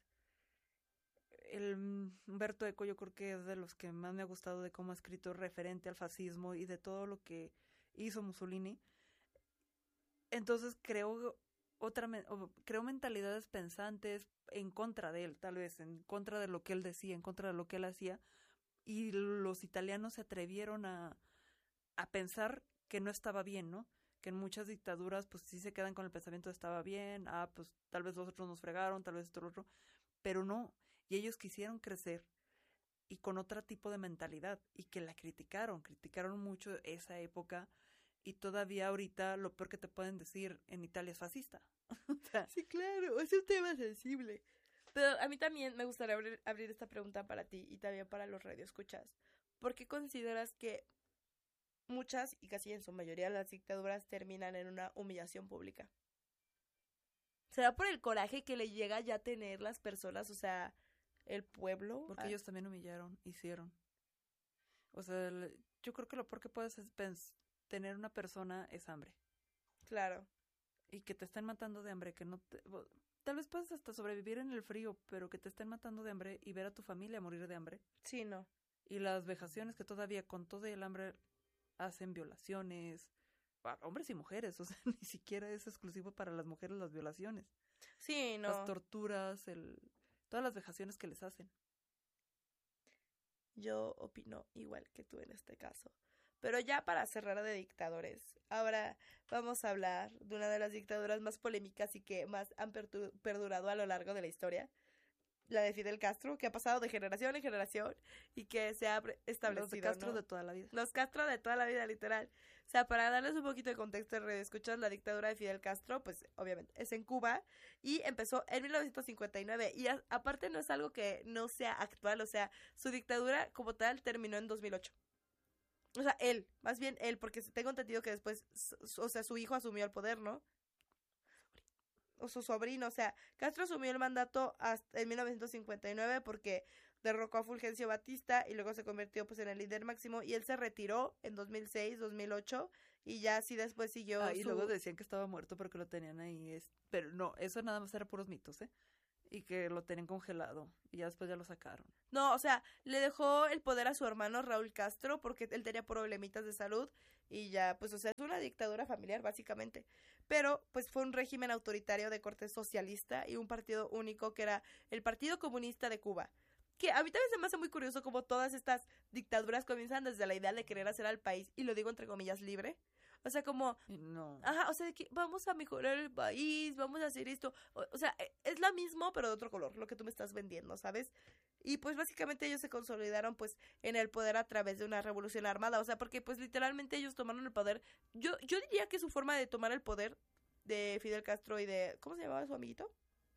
Humberto Eco yo creo que es de los que más me ha gustado de cómo ha escrito referente al fascismo y de todo lo que hizo Mussolini. Entonces creo mentalidades pensantes en contra de él, tal vez, en contra de lo que él decía, en contra de lo que él hacía. Y los italianos se atrevieron a pensar que no estaba bien, ¿no? Que en muchas dictaduras pues sí se quedan con el pensamiento de estaba bien, pues tal vez los otros nos fregaron, tal vez esto lo otro, pero no, y ellos quisieron crecer y con otro tipo de mentalidad y que la criticaron mucho esa época y todavía ahorita lo peor que te pueden decir en Italia es fascista. Sí, claro, es un tema sensible. Pero a mí también me gustaría abrir esta pregunta para ti y también para los radioescuchas. ¿Por qué consideras que muchas, y casi en su mayoría, las dictaduras terminan en una humillación pública? ¿Será por el coraje que le llega ya a tener las personas, o sea, el pueblo? Porque ellos también hicieron. O sea, yo creo que lo peor que puedes tener una persona es hambre. Claro. Y que te estén matando de hambre, que no te... Tal vez puedes hasta sobrevivir en el frío, pero que te estén matando de hambre y ver a tu familia morir de hambre. Sí, no. Y las vejaciones que todavía con todo el hambre hacen violaciones, para hombres y mujeres, o sea, ni siquiera es exclusivo para las mujeres las violaciones. Sí, no. Las torturas, todas las vejaciones que les hacen. Yo opino igual que tú en este caso. Pero ya para cerrar de dictadores, ahora vamos a hablar de una de las dictaduras más polémicas y que más han perdurado a lo largo de la historia. La de Fidel Castro, que ha pasado de generación en generación y que se ha establecido. Los de Castro, ¿no? de toda la vida. Los Castro de toda la vida, literal. O sea, para darles un poquito de contexto, escuchas la dictadura de Fidel Castro, pues obviamente es en Cuba y empezó en 1959. Y aparte no es algo que no sea actual, o sea, su dictadura como tal terminó en 2008. O sea, más bien él, porque tengo entendido que después, o sea, su hijo asumió el poder, ¿no? su sobrino. O sea, Castro asumió el mandato hasta en 1959 porque derrocó a Fulgencio Batista y luego se convirtió pues en el líder máximo y él se retiró en 2006, 2008 y ya así después siguió y luego decían que estaba muerto porque lo tenían ahí, pero no, eso nada más era puros mitos, y que lo tenían congelado y ya después ya lo sacaron. No, o sea, le dejó el poder a su hermano Raúl Castro porque él tenía problemitas de salud y ya, pues, o sea, es una dictadura familiar básicamente. Pero, pues, fue un régimen autoritario de corte socialista y un partido único que era el Partido Comunista de Cuba. Que a mí también se me hace muy curioso como todas estas dictaduras comienzan desde la idea de querer hacer al país, y lo digo entre comillas, libre. O sea, como... No. Ajá, o sea, de que vamos a mejorar el país, vamos a hacer esto. O sea, es la misma, pero de otro color, lo que tú me estás vendiendo, ¿sabes? Y pues básicamente ellos se consolidaron pues en el poder a través de una revolución armada. O sea, porque pues literalmente ellos tomaron el poder. Yo diría que su forma de tomar el poder de Fidel Castro y de... ¿Cómo se llamaba su amiguito?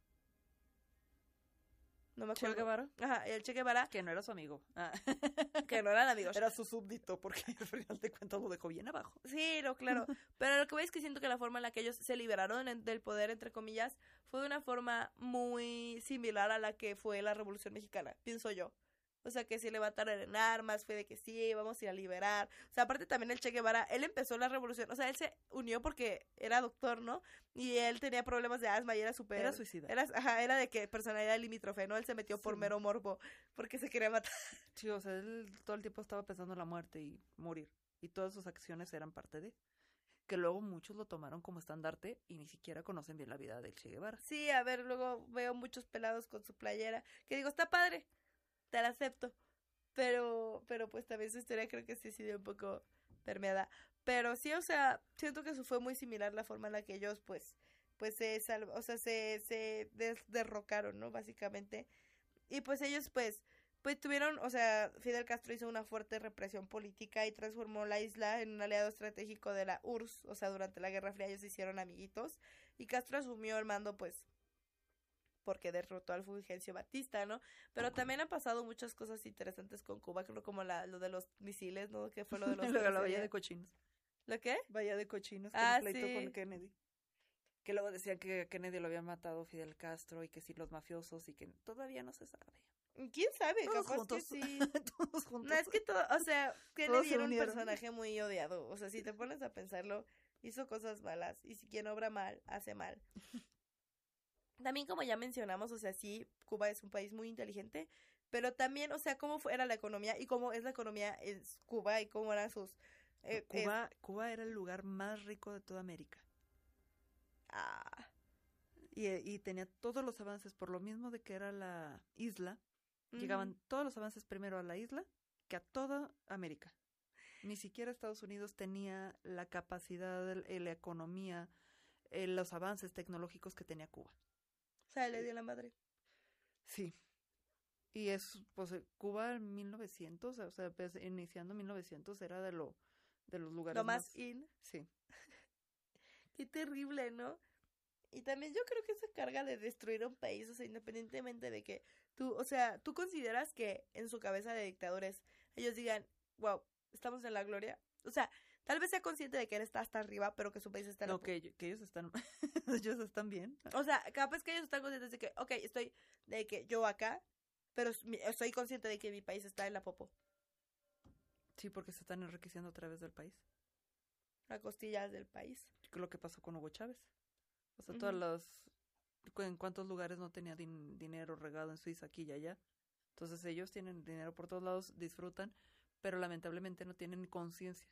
No me acuerdo. Che Guevara. Ajá, el Che Guevara. Que no era su amigo. Que no eran amigos. Era su súbdito, porque al final de cuentas lo dejó bien abajo. Sí, no, claro. Pero lo que voy es que siento que la forma en la que ellos se liberaron del poder, entre comillas, fue de una forma muy similar a la que fue la Revolución Mexicana, pienso yo. O sea, que se levantaron en armas, fue de que sí, vamos a ir a liberar. O sea, aparte también el Che Guevara, él empezó la revolución, o sea, él se unió porque era doctor, ¿no? Y él tenía problemas de asma y era súper... Era suicida. Era de que personalidad limítrofe, ¿no? Él se metió por mero morbo porque se quería matar. Sí, o sea, él todo el tiempo estaba pensando en la muerte y morir. Y todas sus acciones eran parte de... Que luego muchos lo tomaron como estandarte y ni siquiera conocen bien la vida del Che Guevara. Sí, a ver, luego veo muchos pelados con su playera, que digo, está padre, te la acepto, pero pues también su historia creo que sí ha sido un poco permeada, pero sí, o sea, siento que eso fue muy similar la forma en la que ellos pues se derrocaron, ¿no? Básicamente, y pues ellos pues tuvieron, o sea, Fidel Castro hizo una fuerte represión política y transformó la isla en un aliado estratégico de la URSS, o sea, durante la Guerra Fría ellos se hicieron amiguitos, y Castro asumió el mando pues porque derrotó al Fulgencio Batista, ¿no? Pero también han pasado muchas cosas interesantes con Cuba, creo como lo de los misiles, ¿no? Que fue lo de los... Lo de la Bahía de Cochinos. ¿Lo qué? Bahía de Cochinos, que pleito sí. con Kennedy. Que luego decían que Kennedy lo había matado Fidel Castro y que sí los mafiosos y que todavía no se sabe. ¿Quién sabe? Todos Capaz juntos. que sí. Todos juntos. No, es que todo, o sea, Kennedy era un unieron. personaje muy odiado. O sea, si te pones a pensarlo, hizo cosas malas. Y si quien obra mal, hace mal. También, como ya mencionamos, o sea, sí, Cuba es un país muy inteligente, pero también, o sea, cómo era la economía y cómo es la economía en Cuba y cómo eran sus... Cuba era el lugar más rico de toda América. Y tenía todos los avances, por lo mismo de que era la isla, llegaban todos los avances primero a la isla que a toda América. Ni siquiera Estados Unidos tenía la capacidad, la economía, los avances tecnológicos que tenía Cuba. O sea, le dio la madre. Sí. Y es, pues, Cuba en 1900, o sea, pues, iniciando 1900 era de los lugares lo más in. Sí. Qué terrible, ¿no? Y también yo creo que esa carga de destruir un país, o sea, independientemente de que tú consideras que en su cabeza de dictadores ellos digan, wow, estamos en la gloria. O sea, tal vez sea consciente de que él está hasta arriba, pero que su país está en No, que ellos están ellos están bien. O sea, capaz que ellos están conscientes de que, ok, estoy de que yo acá, pero estoy consciente de que mi país está en la popo. Sí, porque se están enriqueciendo a través del país. A costillas del país. Lo que pasó con Hugo Chávez. O sea, todas las... ¿En cuántos lugares no tenía dinero regado en Suiza, aquí y allá? Entonces ellos tienen dinero por todos lados, disfrutan, pero lamentablemente no tienen conciencia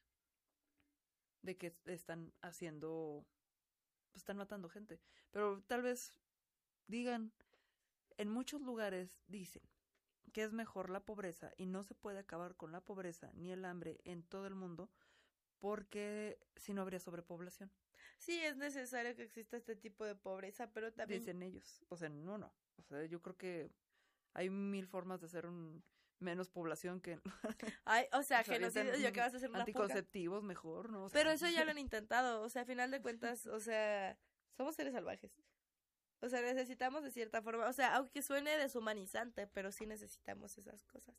de que están haciendo... Pues están matando gente. Pero tal vez digan... En muchos lugares dicen que es mejor la pobreza y no se puede acabar con la pobreza ni el hambre en todo el mundo porque si no habría sobrepoblación. Sí, es necesario que exista este tipo de pobreza, pero también... Dicen ellos. O sea, no. O sea, yo creo que hay 1000 formas de hacer menos población que... Ay, o sea, genocidio, ya que vas a hacer una anticonceptivos puga. Mejor, ¿no? O sea, pero eso ya lo han intentado, o sea, a final de cuentas, o sea, somos seres salvajes. O sea, necesitamos de cierta forma, o sea, aunque suene deshumanizante, pero sí necesitamos esas cosas.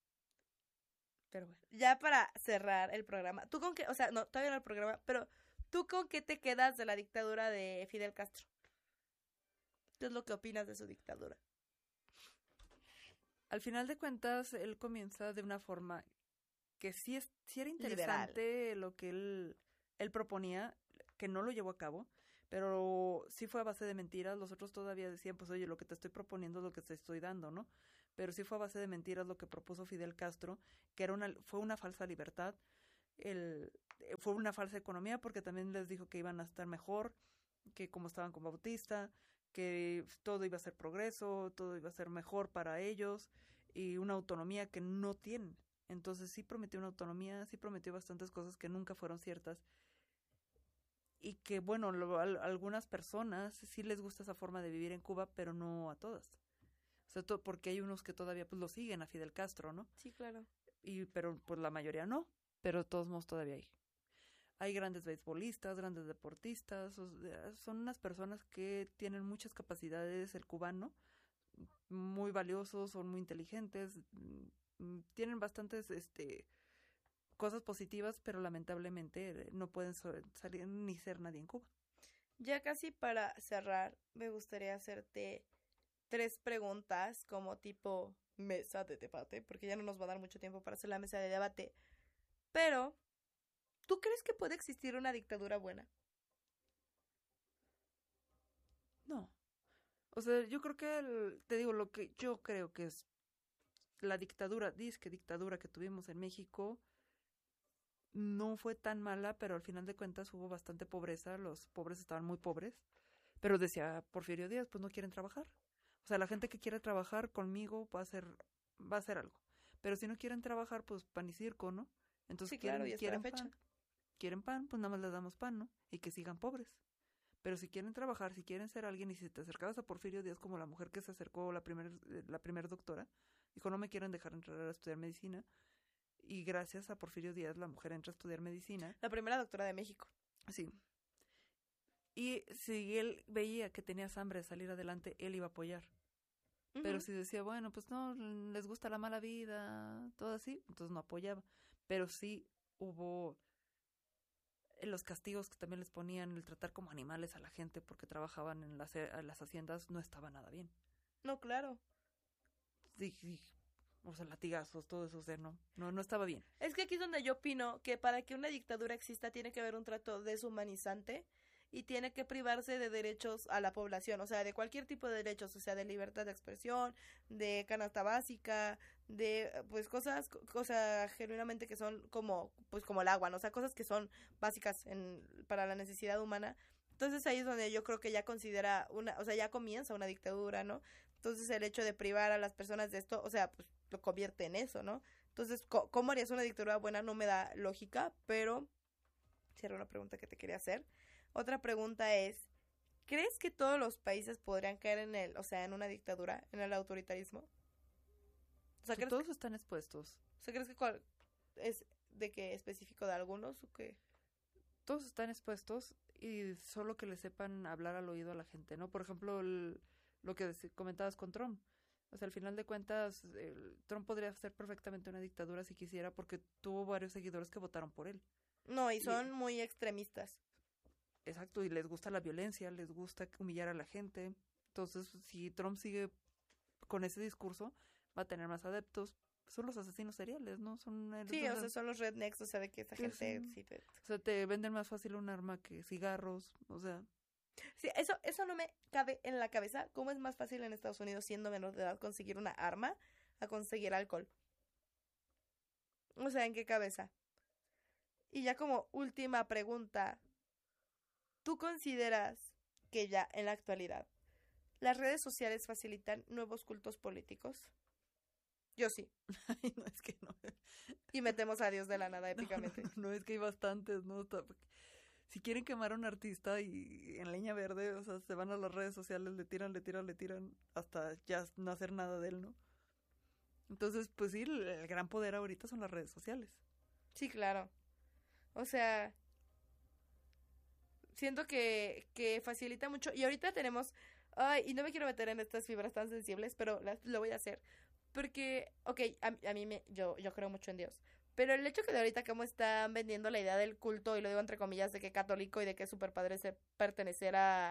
Pero bueno, ya para cerrar el programa, ¿tú con qué? O sea, no, todavía no el programa, pero ¿Tú con qué te quedas de la dictadura de Fidel Castro? ¿Qué es lo que opinas de su dictadura? Al final de cuentas, él comienza de una forma que sí era interesante lo que él proponía, que no lo llevó a cabo, pero sí fue a base de mentiras. Los otros todavía decían, pues oye, lo que te estoy proponiendo es lo que te estoy dando, ¿no? Pero sí fue a base de mentiras lo que propuso Fidel Castro, que fue una falsa libertad, fue una falsa economía, porque también les dijo que iban a estar mejor, que como estaban con Bautista, que todo iba a ser progreso, todo iba a ser mejor para ellos, y una autonomía que no tienen. Entonces sí prometió una autonomía, sí prometió bastantes cosas que nunca fueron ciertas, y que bueno, algunas personas sí les gusta esa forma de vivir en Cuba, pero no a todas. O sea, porque hay unos que todavía pues lo siguen a Fidel Castro, ¿no? Sí, claro. Pero pues la mayoría no, pero de todos modos todavía hay. Hay grandes beisbolistas, grandes deportistas, son unas personas que tienen muchas capacidades, el cubano, muy valiosos, son muy inteligentes, tienen bastantes cosas positivas, pero lamentablemente no pueden salir ni ser nadie en Cuba. Ya casi para cerrar, me gustaría hacerte 3 preguntas como tipo mesa de debate, porque ya no nos va a dar mucho tiempo para hacer la mesa de debate. Pero, ¿tú crees que puede existir una dictadura buena? No. O sea, yo creo que, te digo, lo que yo creo que es la dictadura que tuvimos en México, no fue tan mala, pero al final de cuentas hubo bastante pobreza, los pobres estaban muy pobres, pero decía Porfirio Díaz, pues no quieren trabajar. O sea, la gente que quiere trabajar conmigo va a hacer algo. Pero si no quieren trabajar, pues pan y circo, ¿no? Entonces sí, claro, quieren pan. Quieren pan, pues nada más les damos pan, ¿no? Y que sigan pobres. Pero si quieren trabajar, si quieren ser alguien, y si te acercabas a Porfirio Díaz como la mujer que se acercó, la primer doctora, dijo, no me quieren dejar entrar a estudiar medicina. Y gracias a Porfirio Díaz, la mujer entra a estudiar medicina. La primera doctora de México. Sí. Y si él veía que tenías hambre de salir adelante, él iba a apoyar. Uh-huh. Pero si decía, bueno, pues no, les gusta la mala vida, todo así, entonces no apoyaba. Pero sí hubo los castigos que también les ponían, el tratar como animales a la gente porque trabajaban en las haciendas, no estaba nada bien. No, claro. Sí, o sea, latigazos, todo eso, o sea, no estaba bien. Es que aquí es donde yo opino que para que una dictadura exista tiene que haber un trato deshumanizante y tiene que privarse de derechos a la población, o sea, de cualquier tipo de derechos, o sea, de libertad de expresión, de canasta básica, de pues cosas genuinamente que son como el agua, ¿no? O sea, cosas que son básicas para la necesidad humana. Entonces ahí es donde yo creo que ya ya comienza una dictadura, ¿no? Entonces el hecho de privar a las personas de esto, o sea, pues lo convierte en eso, ¿no? Entonces, ¿cómo harías una dictadura buena? No me da lógica, pero sí era una pregunta que te quería hacer. Otra pregunta es, ¿crees que todos los países podrían caer en una dictadura, en el autoritarismo? O sea, todos están expuestos. O sea, ¿crees que es de qué específico de algunos o qué? Todos están expuestos y solo que le sepan hablar al oído a la gente, ¿no? Por ejemplo, lo que comentabas con Trump. O sea, al final de cuentas, Trump podría ser perfectamente una dictadura si quisiera porque tuvo varios seguidores que votaron por él. No, y son muy extremistas. Exacto, y les gusta la violencia, les gusta humillar a la gente. Entonces, si Trump sigue con ese discurso, va a tener más adeptos. Son los asesinos seriales, ¿no? Son los rednecks, o sea, de que esa gente... Sí, o sea, te venden más fácil un arma que cigarros, o sea... Sí, eso no me cabe en la cabeza. ¿Cómo es más fácil en Estados Unidos, siendo menor de edad, conseguir una arma a conseguir alcohol? O sea, ¿en qué cabeza? Y ya como última pregunta, ¿tú consideras que ya en la actualidad las redes sociales facilitan nuevos cultos políticos? Yo sí. Ay, no, es que no. Y metemos a Dios de la nada épicamente. No, es que hay bastantes, ¿no? Si quieren quemar a un artista y en leña verde, o sea, se van a las redes sociales, le tiran hasta ya no hacer nada de él, ¿no? Entonces, pues sí, el gran poder ahorita son las redes sociales. Sí, claro. O sea, siento que facilita mucho. Y ahorita tenemos... Ay, y no me quiero meter en estas fibras tan sensibles, pero lo voy a hacer. Porque, ok, a mí yo creo mucho en Dios. Pero el hecho que de ahorita como están vendiendo la idea del culto, y lo digo entre comillas, de que católico y de que es súper padre pertenecer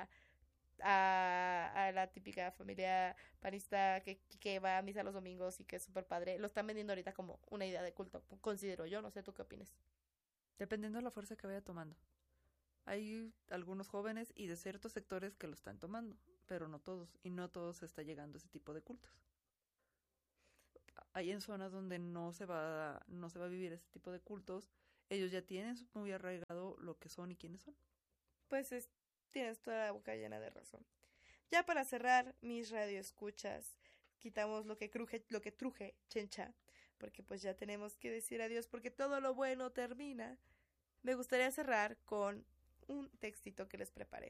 a la típica familia panista que va a misa los domingos y que es súper padre, lo están vendiendo ahorita como una idea de culto, considero yo, no sé tú qué opinas. Dependiendo de la fuerza que vaya tomando. Hay algunos jóvenes y de ciertos sectores que lo están tomando, pero no todos, y no a todos está llegando ese tipo de cultos. Hay en zonas donde no se va a vivir ese tipo de cultos, ellos ya tienen muy arraigado lo que son y quiénes son. Pues tienes toda la boca llena de razón. Ya para cerrar mis radioescuchas, quitamos lo que truje, chencha, porque pues ya tenemos que decir adiós porque todo lo bueno termina. Me gustaría cerrar con un textito que les preparé.